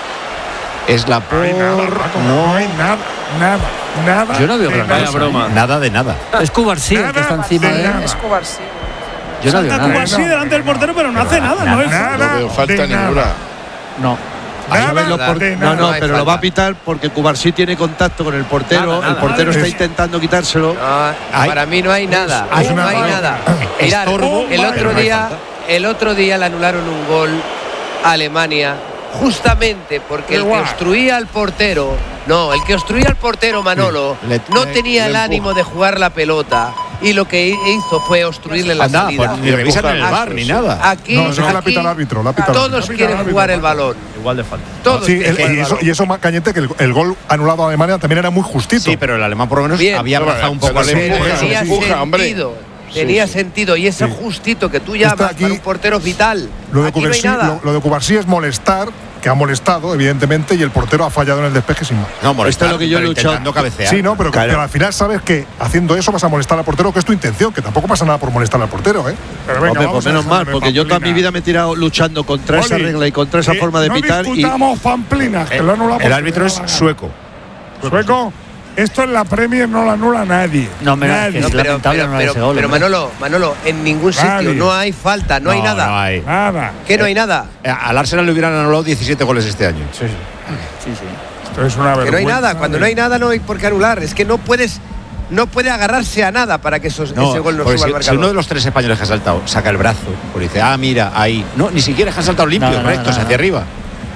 Es la por... No hay nada, Paco, no hay nada, nada, nada. Yo no veo de gran nada. cosa. broma. Nada de nada. Es Cubarsí el que está encima de él. Es Cubarsí. Yo no veo Salta nada. Cubarsí delante del portero, pero no hace nada. No es Nada No veo falta de ninguna. nada. No. Nada ¿Sabes lo por- de No, nada. no, hay pero lo falta. va a pitar porque Cubarsí tiene contacto con el portero. Nada, nada, el portero nada. está Es- intentando quitárselo. No, Hay- para mí no hay nada. es una no hay mano. nada. Mirad, Estorbo, el otro pero no hay día, falta. el otro día le anularon un gol a Alemania justamente porque el que Igual. obstruía al portero, no, el que obstruía al portero Manolo Le- no le- tenía le el empuja. ánimo de jugar la pelota y lo que hizo fue obstruirle la Anda, salida. pues ni revisan en el bar ni nada. Aquí, No, eso es que la aquí pita el árbitro, la pita el todos árbitro. quieren árbitro, jugar el Paco. balón. Igual de falta. Todos Sí, quieren el- jugar y, el eso, balón. y eso más cañete que el, el gol anulado a Alemania también era muy justito. Sí, pero el alemán por lo menos Bien. había abrazado un poco al Se le empuje. empuja, Tenía se empuja, hombre. sentido. tenía sí, sí. sentido. Y ese Sí. justito que tú llamas aquí, para un portero vital. Lo de, Aquí no hay Cubarsí, nada. lo, lo de Cubarsí es molestar, que ha molestado, evidentemente, y el portero ha fallado en el despeje sin más. No, molestar, Esto es lo que yo he pero luchado. intentando cabecear. Sí, no, pero, Claro. pero al final sabes que haciendo eso vas a molestar al portero, que es tu intención, que tampoco pasa nada por molestar al portero, ¿eh? Pero venga, Hombre, vamos pues a menos dejar mal, de porque yo toda pamplina. mi vida me he tirado luchando contra esa Oli, regla y contra esa eh, forma de no pitar. y discutamos pamplinas, que El, lo anulamos. el árbitro es sueco. Sueco, esto en la Premier no lo anula nadie. No, mira, nadie. es No, pero, lamentable pero, no pero, ese gol, pero hombre. Manolo, Manolo, en ningún sitio Nadie. no hay falta, no, hay nada. No hay. Nada. ¿Qué no hay nada? Eh, Al Arsenal le hubieran anulado diecisiete goles este año. Sí, sí. Esto es una Que no hay vergüenza nada. Cuando de- no hay nada no hay por qué anular. Es que no puedes, no puede agarrarse a nada para que esos- No, ese gol no porque suba al si, si marcador. uno de los tres españoles que ha saltado saca el brazo, pues dice, ah, mira, ahí. No, ni siquiera que han saltado limpios, Nada, nada, rectos, nada. hacia arriba.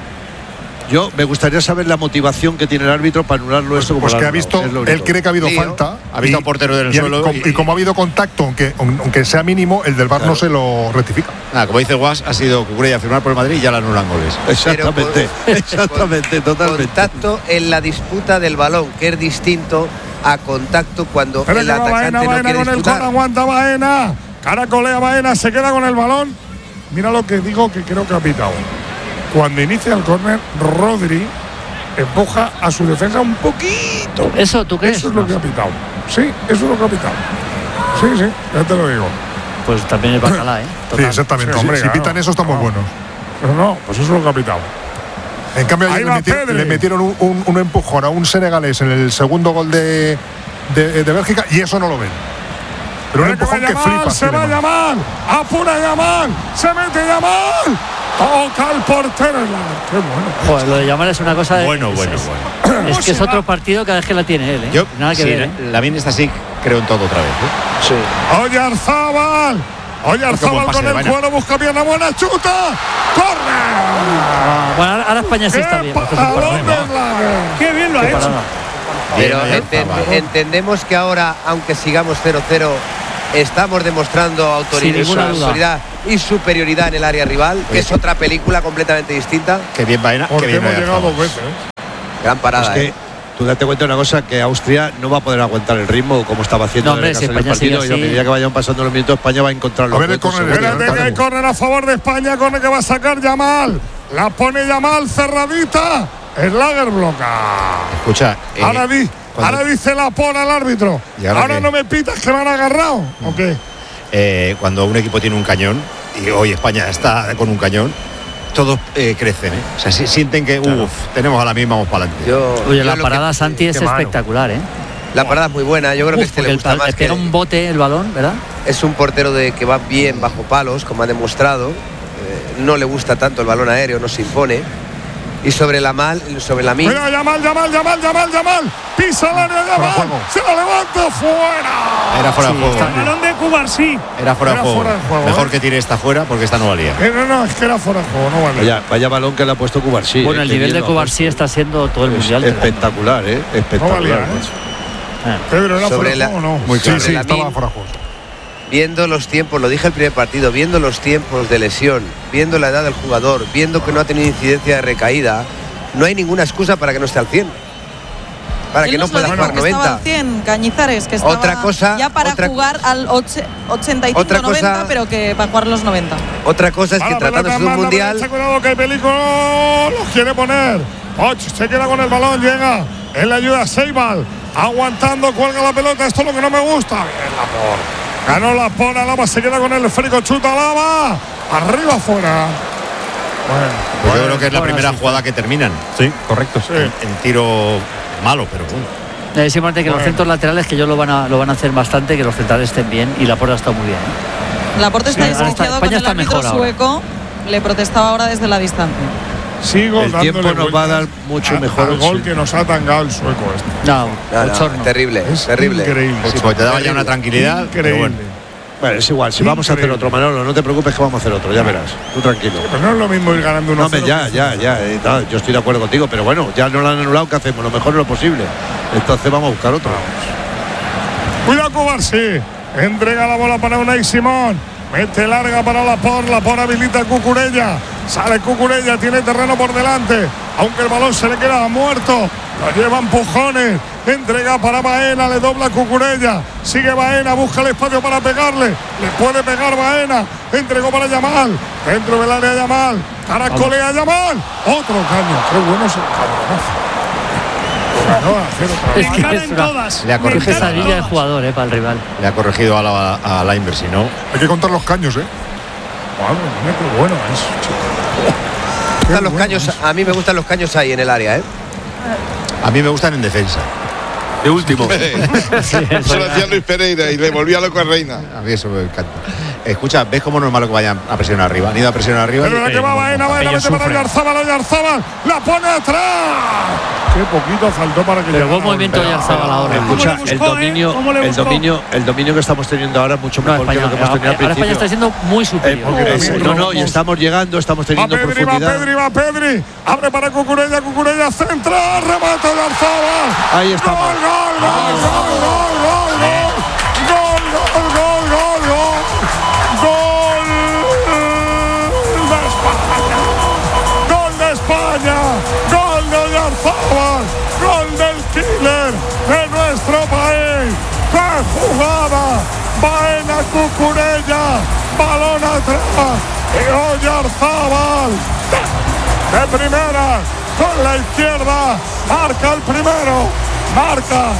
Yo me gustaría saber la motivación que tiene el árbitro para anularlo esto como Pues lo que ha anulado, visto, es lo él único. cree que ha habido Lío. falta. Ha visto y- a un portero del y, el- suelo com- y- y como ha habido contacto, aunque, aunque sea mínimo, el del V A R no se lo rectifica. Nada, como dice Guas, ha sido Cucurella a firmar por el Madrid y ya le anulan goles. Exactamente, exactamente, totalmente. Contacto en la disputa del balón, que es distinto a contacto cuando Pero el que va Baena, atacante no Baena quiere con el disputar. cor, aguanta Baena. Caracolea Baena, se queda con el balón. Mira lo que digo que creo que ha pitado. Cuando inicia el córner, Rodri empuja a su defensa un poquito. ¿Eso tú crees? Eso es lo que ha pitado. Sí, eso es lo que ha pitado. Sí, sí, ya te lo digo. Pues también es bacalá, ¿eh? Sí, Total. exactamente. Sí, Si- hombre, si, claro. pitan eso, estamos No. buenos. Pero no, pues eso es lo que ha pitado. En cambio, Ahí ayer le, va metieron, Pedri. le metieron un, un- un empujón a un senegalés en el segundo gol de, de, de Bélgica y eso no lo ven. Pero un Mira que va empujón que Yamal, flipa. se va tiene, Yamal, apura Yamal, se mete Yamal, toca el portero. Qué bueno. Joder, lo de llamar es una cosa de. Bueno, es, bueno, es- bueno. Es que es otro partido cada vez que la tiene él, ¿eh? Yo, Nada que sí, ver, ¿eh? la Lamin está así, creo en todo otra vez. ¿eh? Sí. Oyarzábal, buen Oyarzábal pase con de el Baena. cuero, busca pierna buena, chuta, corre. Ah, bueno, ahora, ahora España sí está ¡Qué bien. Esto es un paradón problema. de Lager! Qué bien lo ha Qué hecho. parada. Pero Bien, enten- Oyarzábal. entendemos que ahora, aunque sigamos cero cero, estamos demostrando autoridad, Sin ninguna duda. autoridad y superioridad en el área rival, que es otra película completamente distinta. Qué bien Baena, qué Porque bien hemos llegado Oyarzábal. dos veces. ¿eh? Gran parada. Es que ¿eh? tú date cuenta de una cosa, que Austria no va a poder aguantar el ritmo como estaba haciendo No, hombre, en el si caso del España partido, sigue y a así- medida que vayan pasando los minutos España va a encontrar los A ver el huecos, córner, seguro. Espérate que hay córner a favor de España, córner que va a sacar Yamal. La pone Yamal cerradita. El Lager bloca. Escucha, eh, Ahora, di, cuando- ahora dice la pona al árbitro. ¿Y ahora Ahora qué? no me pitas que me han agarrado. ¿O qué? eh, cuando un equipo tiene un cañón, y hoy España está con un cañón, todos eh, crecen, ¿eh? O sea, si- sienten que, uff, tenemos a la misma, vamos para adelante. Yo, Oye, yo la lo parada que- Santi es qué mano. espectacular, ¿eh? la parada es muy buena. Yo creo que Uf, este porque le el gusta pal- más le que pega un bote el balón, ¿verdad? es un portero de que va bien bajo palos, como ha demostrado. Eh, no le gusta tanto el balón aéreo, no se impone. Y sobre la mal, sobre la mil. Mira, Yamal, Yamal, Yamal, Yamal, Yamal. Pisa el área, Yamal. Se la levanta fuera. Era fuera de juego. El balón de Cubarsí. Era fuera de Era juego. fuera de juego, Mejor ¿eh? que tire esta fuera porque esta no valía. Eh, no, no, es que era fuera de juego, no vale. Vaya, vaya balón que le ha puesto Cubarsí. Bueno, eh, el qué nivel bien de lo ha Cubarsí está siendo todo el puesto. mundial. Es espectacular, ¿eh? Espectacular. valía, ¿eh? macho. Pedro, ¿era Sobre fuera de la- juego o no? Muy claro. sobre Sí, sí, la estaba min- fuera de juego. Viendo los tiempos, lo dije el primer partido, viendo los tiempos de lesión, viendo la edad del jugador, viendo que no ha tenido incidencia de recaída, no hay ninguna excusa para que no esté al cien. Para ¿Quién que no nos lo pueda dijo jugar que estaba noventa. al cien, Cañizares, que estaba Otra cosa- ya para otra- jugar al oche- ochenta y cinco Otra noventa, cosa- pero que para jugar los noventa. Otra cosa es Va que la pelota tratándose en de un banda mundial, derecha, cuidado que el peligro lo quiere poner. Och se queda con el balón, llega. Él le ayuda a Seibal. Aguantando, cuelga la pelota. Esto es lo que no me gusta. Bien, Lapor. Ganó Lapor, Alaba se queda con el esférico, chuta Alaba. Arriba, afuera. Bueno, Pues yo creo que es la primera jugada que terminan. Sí, correcto. sí. En tiro malo, pero bueno. Es importante que los Bueno. centros laterales, que ellos lo van a, lo van a hacer bastante, que los centrales estén bien y la porta está muy bien. ¿eh? Laporte está Sí, ahora está- desquiciado España con el está árbitro mejor ahora. sueco. Le protestaba ahora desde la distancia. Sigo El dándole tiempo nos va a dar vueltas mucho a- mejor al el gol sí. que nos ha tangado el sueco este. No, no, no, bochorno. terrible, Es terrible. increíble. Sí, porque te daba ya una tranquilidad. Pero Increíble. bueno. Bueno, es igual, si vamos a hacer Increíble. otro, Manolo, no te preocupes que vamos a hacer otro, ya verás. Tú tranquilo. Pero no es lo mismo ir ganando uno No, hombre, ya, ya, ya. eh, no, yo estoy de acuerdo contigo, pero bueno, ya no lo han anulado, ¿qué hacemos? Lo mejor es lo posible. Entonces vamos a buscar otro. Cuidado Cubarsí. Entrega la bola para Unai Simón. Mete larga para Lapor. Lapor habilita a Cucurella. Sale Cucurella. Tiene terreno por delante. Aunque el balón se le queda muerto. Lo lleva empujones. Entrega para Baena. Le dobla Cucurella. Sigue Baena. Busca el espacio para pegarle. Le puede pegar Baena. Entregó para Yamal. Dentro del área Yamal. Caracolea Yamal. Otro caño. Qué bueno es el cañonazo. Es que es una, le ha corregido pesadilla de jugador eh, para el rival. Le ha corregido a la, a la inversa, ¿no? Hay que contar los caños, ¿eh? Madre mía, qué bueno es. Qué los bueno caños, es. A mí me gustan los caños ahí en el área, ¿eh? A mí me gustan en defensa. De último. Sí, eso lo hacía Luis Pereira y le volvía loco a Reina. A mí eso me encanta. Escucha, ¿ves cómo no es malo que vayan a presionar arriba? Han ido a presionar arriba. Pero la que va Baena, Baena, mete para Oyarzábal, Oyarzábal, la pone atrás. Qué poquito faltó para que. Pero buen movimiento Oyarzábal ahora. Escucha, el dominio, el dominio, el dominio que estamos teniendo ahora es mucho mejor no, España, que lo que hemos tenido al principio. España está siendo muy superior. Eh, es, no, no, y estamos llegando, estamos teniendo va Pedri, profundidad. Va Pedri, va Pedri, abre para Cucurella, Cucurella centra, remate Oyarzábal. Ahí está. Gol, gol, gol, gol, gol, gol, gol, gol, gol, gol, gol. España, gol de Oyarzábal, gol del killer de nuestro país. ¡Qué jugada! Baena Cucurella, balón atrás y Oyarzábal de primera con la izquierda, marca el primero, marca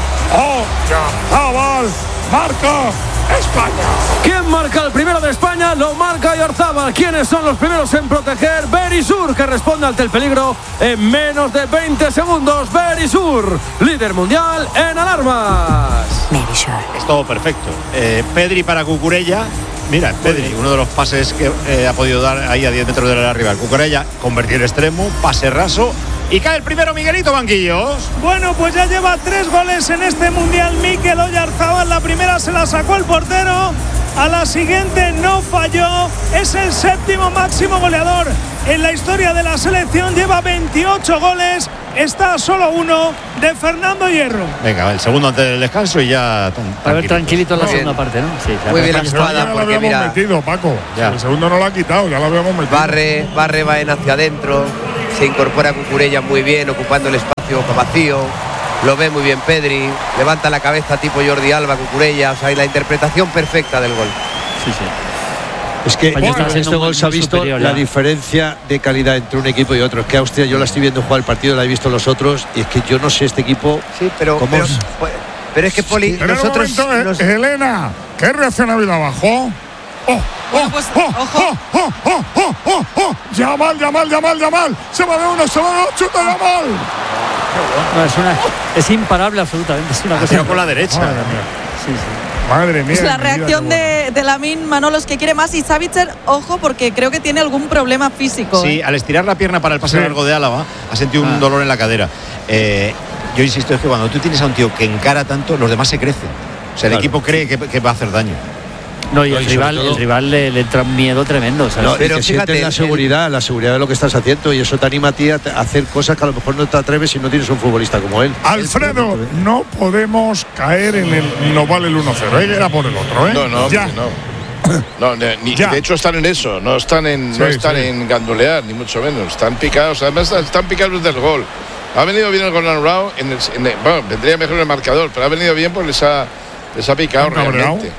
Oyarzábal, marca España. ¿Quién marca el primero de España? Lo marca Oyarzábal. ¿Quiénes son los primeros en proteger? Berisur, que responde ante el peligro en menos de veinte segundos. Berisur, líder mundial en alarmas. Berisur. Es todo perfecto. Eh, Pedri para Cucurella. Mira, Pedri, uno de los pases que eh, ha podido dar ahí a diez metros de la rival. Cucurella convertir el extremo, pase raso. Y cae el primero Miguelito Banquillos. Bueno, pues ya lleva tres goles en este Mundial Mikel Oyarzábal. La primera se la sacó el portero. A la siguiente no falló. Es el séptimo máximo goleador en la historia de la selección. Lleva veintiocho goles. Está a solo uno de Fernando Hierro. Venga, el segundo antes del descanso y ya a ver, tranquilito en la segunda parte, ¿no? Sí, muy bien la jugada porque lo mira, metido, Paco. Ya. El segundo no lo ha quitado, ya lo habíamos metido. Barre, barre Baena hacia adentro. Se incorpora Cucurella muy bien, ocupando el espacio vacío. Lo ve muy bien Pedri. Levanta la cabeza tipo Jordi Alba, Cucurella. O sea, hay la interpretación perfecta del gol. Sí, sí. Es que en este gol se ha visto la diferencia de calidad entre un equipo y otro. Es que Austria, yo la estoy viendo jugar el partido, la he visto los otros, y es que yo no sé este equipo. Sí, pero. ¿cómo Pero, es? pero es que Poli. Pero nosotros. Momento, nos... Elena, ¿qué reacción ha habido abajo? Oh, oh, pues, oh, ojo. Oh, oh, oh, oh, oh, oh. Yamal, Yamal, Yamal, Yamal. Se va de uno, se va de dos, chuta Yamal. No, es, una, es imparable absolutamente. Es una cosa. Pero con la derecha. Madre mía. Sí, sí. Madre mía. Es la reacción de, de Lamine Manolos que quiere más. Y Savitzer, ojo, porque creo que tiene algún problema físico. Sí, ¿eh? al estirar la pierna para el pase sí. largo de Álava, ha sentido ah. un dolor en la cadera. Eh, yo insisto, es que cuando tú tienes a un tío que encara tanto, los demás se crecen. O sea, el claro. equipo cree que, que va a hacer daño. No, y, no, el, y rival, todo, el rival le, le entra un miedo tremendo. ¿Sabes? No, pero que fíjate la seguridad, el... la seguridad de lo que estás haciendo, y eso te anima a ti a hacer cosas que a lo mejor no te atreves si no tienes un futbolista como él. Alfredo, no podemos caer en el no vale el uno cero, ¿eh? Era por el otro, ¿eh? No, no, ya. no. No, ni, de hecho están en eso, no están en, sí, no están sí. en gandulear, ni mucho menos. Están picados, además están picados del gol. Ha venido bien el gol anulado, en el, en el, bueno, vendría mejor el marcador, pero ha venido bien porque les ha, les ha picado realmente.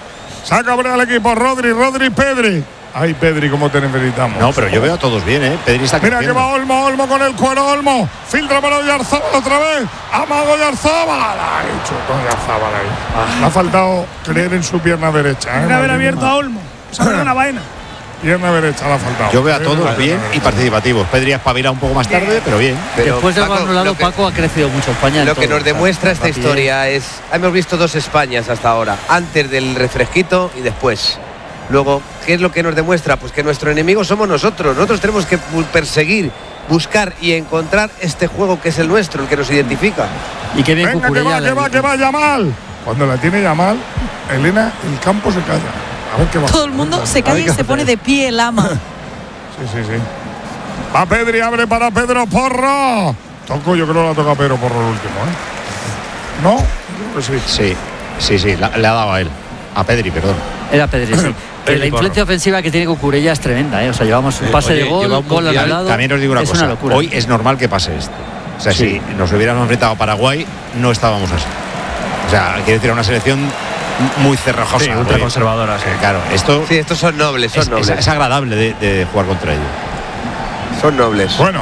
Saca el equipo, Rodri, Rodri, Pedri. Ay, Pedri, cómo te necesitamos. No, pero yo veo a todos bien, ¿eh? Pedri está Mira creciendo. que va Olmo, Olmo con el cuero, Olmo. Filtra para Oyarzábal otra vez. Amago Oyarzábal. Ay, chuto Oyarzábal ahí. Ah. Le ha faltado creer en su pierna derecha. Tiene que ¿eh? haber abierto a Olmo. Se ha una vaina. Pierna derecha le ha faltado. Yo veo a todos bien y participativos. Pedri ha espabilado un poco más tarde, pero bien. Pero después del gol anulado, Paco ha crecido mucho España. Lo que todo, nos demuestra esta rapidez. historia es, hemos visto dos Españas hasta ahora, antes del refresquito y después. Luego, ¿qué es lo que nos demuestra? Pues que nuestro enemigo somos nosotros. Nosotros tenemos que perseguir, buscar y encontrar este juego que es el nuestro, el que nos identifica. Y que bien Venga, que va, que va, que va Yamal. Cuando la tiene Yamal, Elena, el campo se calla. A ver qué va. Todo el mundo se calla y se pone de pie el ama. Sí, sí, sí. Va Pedri, abre para Pedro Porro. Toco, yo creo que la toca Pedro Porro el último, ¿eh? ¿No? Pues sí. Sí, sí, sí, la, le ha dado a él. A Pedri, perdón. Era Pedri, sí. Que la influencia ofensiva que tiene Cucurella es tremenda, ¿eh? O sea, llevamos un pase Oye, de gol, un gol anulado. También os digo una es cosa. Una locura. Hoy es normal que pase esto. O sea, sí. si nos hubiéramos enfrentado a Paraguay, no estábamos así. O sea, quiere decir, una selección muy cerrojosa. Sí, ultra conservadora. Sí. Eh, claro, esto. Sí, estos son nobles, son es, nobles. Es, es agradable de, de jugar contra ellos. Son nobles. Bueno.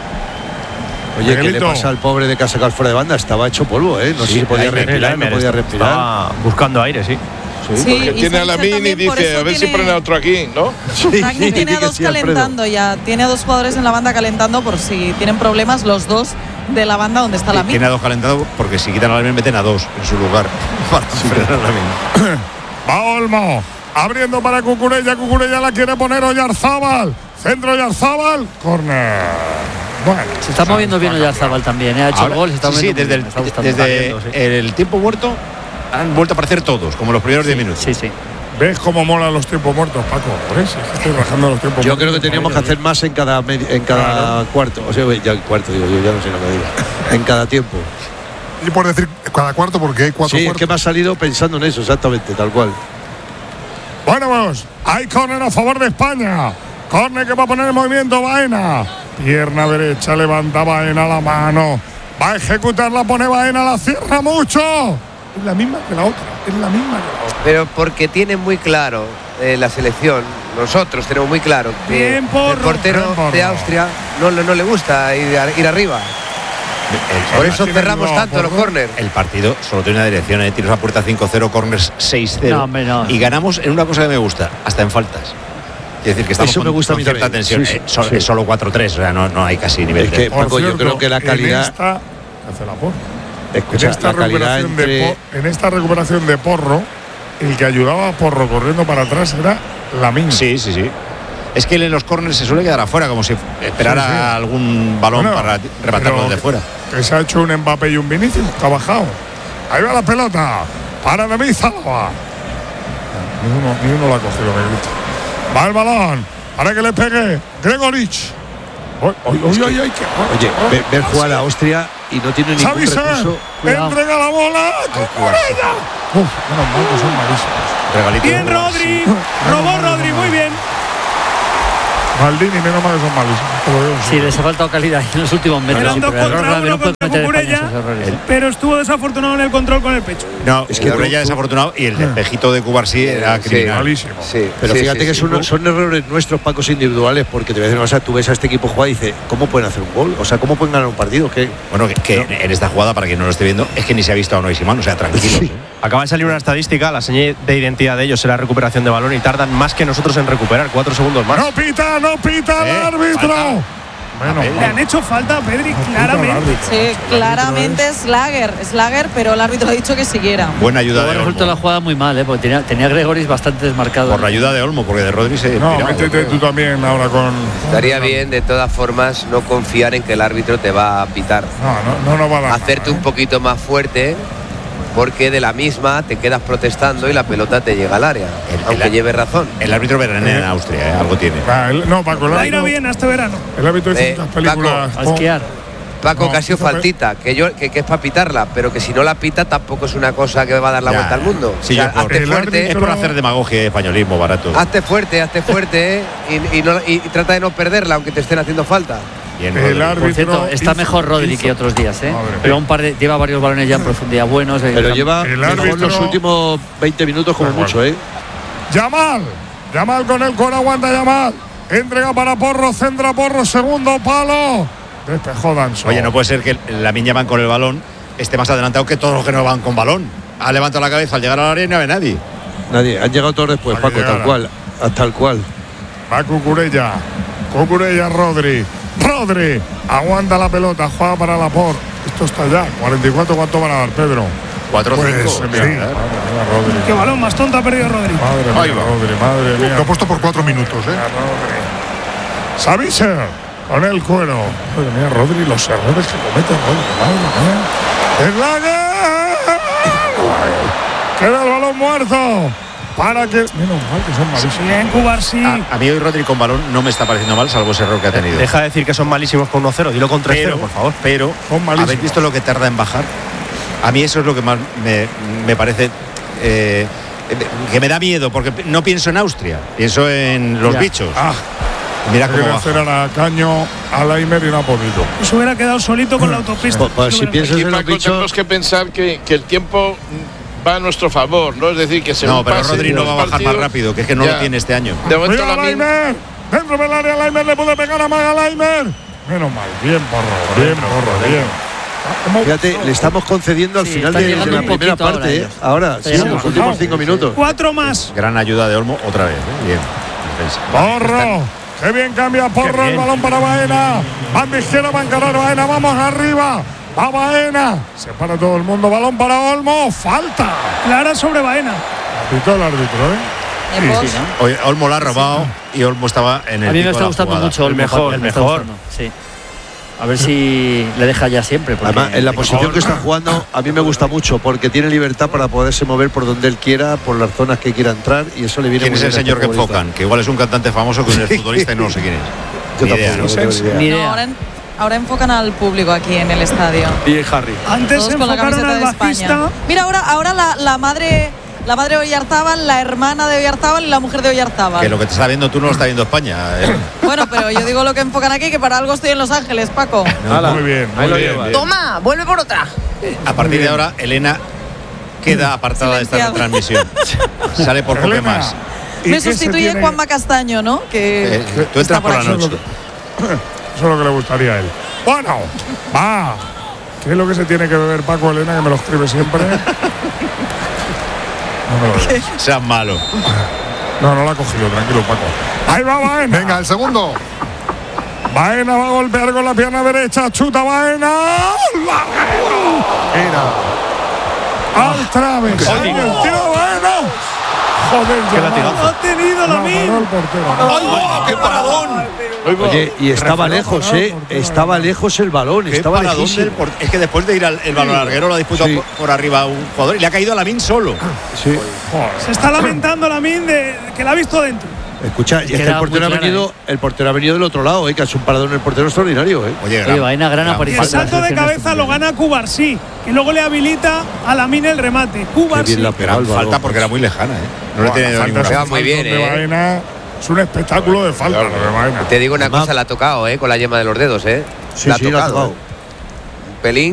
Oye, Miguelito. ¿Qué le pasa al pobre de Casacal fuera de banda? Estaba hecho polvo, ¿eh? No sí, sé si podía respirar, no podía respirar. Estaba buscando aire, sí. Sí, sí, porque tiene a Lamine y dice, a ver tiene... si ponen a otro aquí, ¿no? Sí, Ragni tiene a dos sí, calentando ya, tiene a dos jugadores en la banda calentando por si tienen problemas los dos de la banda donde está Lamine. Tiene a dos calentando porque si quitan a Lamine meten a dos en su lugar para sí, frenar a Lamine. Va Olmo, abriendo para Cucurella, Cucurella la quiere poner Oyarzábal, centro Oyarzábal, córner. Bueno, se está moviendo bien Oyarzábal también, ¿eh? Ha hecho ahora, el gol, se está sí, moviendo sí, desde, bien, el, está desde viendo, sí. el tiempo muerto han vuelto a aparecer todos, como los primeros diez sí, minutos. Sí, sí. ¿Ves cómo molan los tiempos muertos, Paco? Por eso es que estoy rajando los tiempos yo muertos. Yo creo que teníamos que hacer más en cada en cada claro. cuarto. O sea, ya el cuarto, digo yo, ya no sé lo que digo. En cada tiempo. Y por decir cada cuarto, porque hay cuatro sí, cuartos. Sí, es que me ha salido pensando en eso, exactamente, tal cual. Bueno, pues, hay córner a favor de España. Córner que va a poner en movimiento Baena. Pierna derecha, levanta Baena la mano. Va a ejecutarla, pone Baena, la cierra mucho. Es la misma que la otra, es la misma que la otra. Pero porque tienen muy claro eh, la selección, nosotros tenemos muy claro que bien porro, el portero bien de Austria no, no le gusta ir, a, ir arriba. El, Por eso cerramos no, tanto los córners. El partido solo tiene una dirección, ¿eh? Tiros a puerta cinco cero, córners seis cero. No, no. Y ganamos en una cosa que me gusta, hasta en faltas. Es decir, que estamos eso con, me gusta con cierta también. tensión. Sí, sí, eh, so, sí. Es solo cuatro tres, o sea, no, no hay casi nivel. Es que, Paco, yo creo que la calidad. En esta, hace la porra. Escucha, en, esta la calidad entre... de po, en esta recuperación de Porro, el que ayudaba a Porro corriendo para atrás era Lamine. Sí, sí, sí. Es que él en los córneres se suele quedar afuera, como si esperara sí, sí. algún balón bueno, para rematarlo de fuera. Que se ha hecho un Mbappé y un Vinicius, que ha bajado. Ahí va la pelota. Para David Zalaba. Ni uno, ni uno la ha cogido, Miguelito. Va el balón. Para que le pegue Gregorich. Oye, oye, oye, oye, oye ver, ver jugar a Austria y no tiene ningún recurso. Entrega la bola. Uf, menos mal que son malísimos. Regalito bien, Rodri. Robó Rodri, muy bien. Maldini, menos mal que son malísimos. Sí, les ha faltado calidad en los últimos metros. Eran dos contra uno contra Cucurella, pero estuvo desafortunado en el control con el pecho. No, es que Cucurella desafortunado y el despejito de Cubarsí era criminal. Sí, sí, pero sí, fíjate sí, que sí, son, son errores nuestros, Pacos, individuales, porque te voy a decir una cosa, tú ves a este equipo jugar y dices, ¿cómo pueden hacer un gol? O sea, ¿cómo pueden ganar un partido? ¿Qué? Bueno, que, que no. en esta jugada, para quien no lo esté viendo, es que ni se ha visto a Unai Simón, o sea, tranquilo. Sí. Acaba de salir una estadística, la señal de identidad de ellos será recuperación de balón y tardan más que nosotros en recuperar, cuatro segundos más. ¡No pita, no pita el ¿Eh? árbitro! Bueno, le han hecho falta a Pedri, claramente. Sí, claramente Slager, Slager, pero el árbitro ha dicho que siguiera. Buena ayuda de Olmo. Resultó la jugada muy mal, ¿eh? Porque tenía, tenía a Gregoris bastante desmarcado. Por la ayuda de Olmo, porque de Rodri se. No, tiraba, métete tú también ahora con. Estaría bien, de todas formas, no confiar en que el árbitro te va a pitar. No, no, no, no va a dar. Hacerte nada, un poquito más fuerte, porque de la misma te quedas protestando y la pelota te llega al área, el, aunque el, lleve razón. El árbitro veranea en Austria, ¿eh? Algo tiene. Ah, el, no, Paco, el árbitro. bien hasta verano. El árbitro hizo eh, muchas películas. Paco, a esquiar. Paco, no, que ha sido faltita, que, yo, que, que es para pitarla, pero que si no la pita tampoco es una cosa que va a dar la ya, vuelta al mundo. Sí, o sea, por, hazte fuerte. Es por hacer demagogia y españolismo barato. Hazte fuerte, hazte fuerte ¿eh? y, y, no, y, y trata de no perderla, aunque te estén haciendo falta. Bien, por cierto, está mejor Rodri que otros días, ¿eh? Pero un par de, lleva varios balones ya en profundidad buenos. Pero eh, lleva mejor los últimos veinte minutos como bueno. mucho, ¿eh? Yamal, Yamal con el coro, aguanta Yamal. Entrega para Porro, centra Porro, segundo palo. Despejó Danso. Oye, no puede ser que Lamine Yamal con el balón esté más adelantado que todos los que no van con balón. Ha levantado la cabeza al llegar a la área y no ve nadie. Nadie, han llegado todos después, Paco, llegara. tal cual, hasta el cual. Va Cucurella, Cucurella, Rodri. Rodri aguanta la pelota, juega para Laporte. Esto está ya. cuarenta y cuatro, ¿cuánto van a dar, Pedro? cuatro cinco. Pues, sí. Madre mía, Rodri. Qué balón más tonto ha perdido Rodri. Madre mía, Rodri, madre mía. Lo ha puesto por cuatro minutos, ¿eh? Savicer con el cuero. Madre mía, Rodri, los errores que comete Rodri. Madre mía. Queda el balón muerto. Para que. Menos mal que son malísimos. Bien, Cubarsí. A, a mí hoy Rodri con balón no me está pareciendo mal, salvo ese error que ha tenido. Deja de decir que son malísimos con uno cero, dilo con tres cero, por favor. Pero, ¿habéis visto lo que tarda en bajar? A mí eso es lo que más me, me parece. Eh, que me da miedo, porque no pienso en Austria, pienso en los ya. bichos. Ah. Mira cómo quiere hacer a Caño, a Laimer y no ha podido. Se hubiera quedado solito con la autopista. Pues, pues si piensas Aquí, en los Paco, bichos, tenemos que pensar que, que el tiempo va a nuestro favor, ¿no? Es decir, que se No, pero Rodri no va a bajar más rápido, que es que no ya. lo tiene este año. De momento ¡Cuidado, la min- Laimer! Dentro del área, Laimer le puede pegar a Maga Laimer. Menos mal, bien Porro, bien Porro, bien. fíjate, le estamos concediendo al Sí, final está de, de llegando la un primera poquito ahora parte. ellos. ¿eh? Ahora, Está sí, en llegando los un últimos poquito. cinco minutos. Cuatro más. Gran ayuda de Olmo otra vez. ¿eh? Bien. Defensa. Porro, qué bien cambia Porro, el balón para Baena. Banda izquierda va a encarar Baena, vamos arriba. Va Baena, se para todo el mundo, balón para Olmo, falta. Clara sobre Baena. Pitó el árbitro, ¿eh? Sí, sí, ¿no? Oye, Olmo la ha robado y Olmo estaba en el A mí me pico está de la gustando jugada. mucho El Olmo, mejor, Paco, el me está mejor. gustando, sí. A ver si le deja ya siempre. porque- Además, en la posición que está jugando, a mí me gusta mucho porque tiene libertad para poderse mover por donde él quiera, por las zonas que quiera entrar y eso le viene ¿Quién muy es el bien a señor este que futbolista. enfocan? Que igual es un cantante famoso que no es futbolista y no lo sé quién es. Yo Ni tampoco, idea, no ¿no? tengo ni idea. Ni No, idea. ahora, en- ahora enfocan al público aquí en el estadio. Y Harry. Antes Todos con la enfocaron camiseta al de España. bajista. Mira, ahora, ahora la, la madre la madre de Oyarzábal, la hermana de Oyarzábal y la mujer de Oyarzábal. Que lo que te está viendo tú no lo está viendo España. ¿eh? Bueno, pero yo digo lo que enfocan aquí, que para algo estoy en Los Ángeles, Paco. No, Muy bien, Ahí muy lo bien. lleva. Toma, vuelve por otra. A partir de ahora, Elena queda apartada de esta Silenciada. retransmisión. Sale por poco Elena, más. ¿y Me qué se sustituye tiene- Juanma Castaño, ¿no? Que Eh, tú está entras por la ahí. noche. Eso es lo que le gustaría a él. Bueno, va. ¿Qué es lo que se tiene que beber Paco Elena, que me lo escribe siempre? No me lo digas. Seas malo. No, no la ha cogido, tranquilo, Paco. Ahí va Baena. Venga, el segundo. Baena va a golpear con la pierna derecha. Chuta Baena. Era. Al traves. Ahí el tiro de Baena. Joder, Qué Yamal. latigazo. Ha tenido la No, min. paró el portero. ¡Oh, qué paradón! Oye, y estaba lejos, parado, ¿eh? portero. Estaba lejos el balón, Qué estaba paradón lejísimo. del por- Es que después de ir al el balón larguero lo ha disputado Sí. por, por arriba un jugador y le ha caído a Lamin solo. Sí. Se está lamentando la min de que la ha visto dentro. Escucha, y es que que el era portero ha muy clara, venido, el portero ha venido del otro lado, ¿eh? Que ha hecho un paradón el portero extraordinario, ¿eh? Oye, Oye, Baena, gran Y aparición. el salto de cabeza lo gana Cubarsí, que luego le habilita a la min el remate. Cubarsí. bien la pegado gran el balón. falta porque era muy lejana, ¿eh? No le Buah, tenía la falta ninguna. ese va muy bien, faltón de ¿eh? Baena. Es un espectáculo de falta lo de Baena. Te digo una Además- cosa, la ha tocado, ¿eh? Con la yema de los dedos, ¿eh? Sí, la ha sí, la ha tocado. tocado. Un pelín.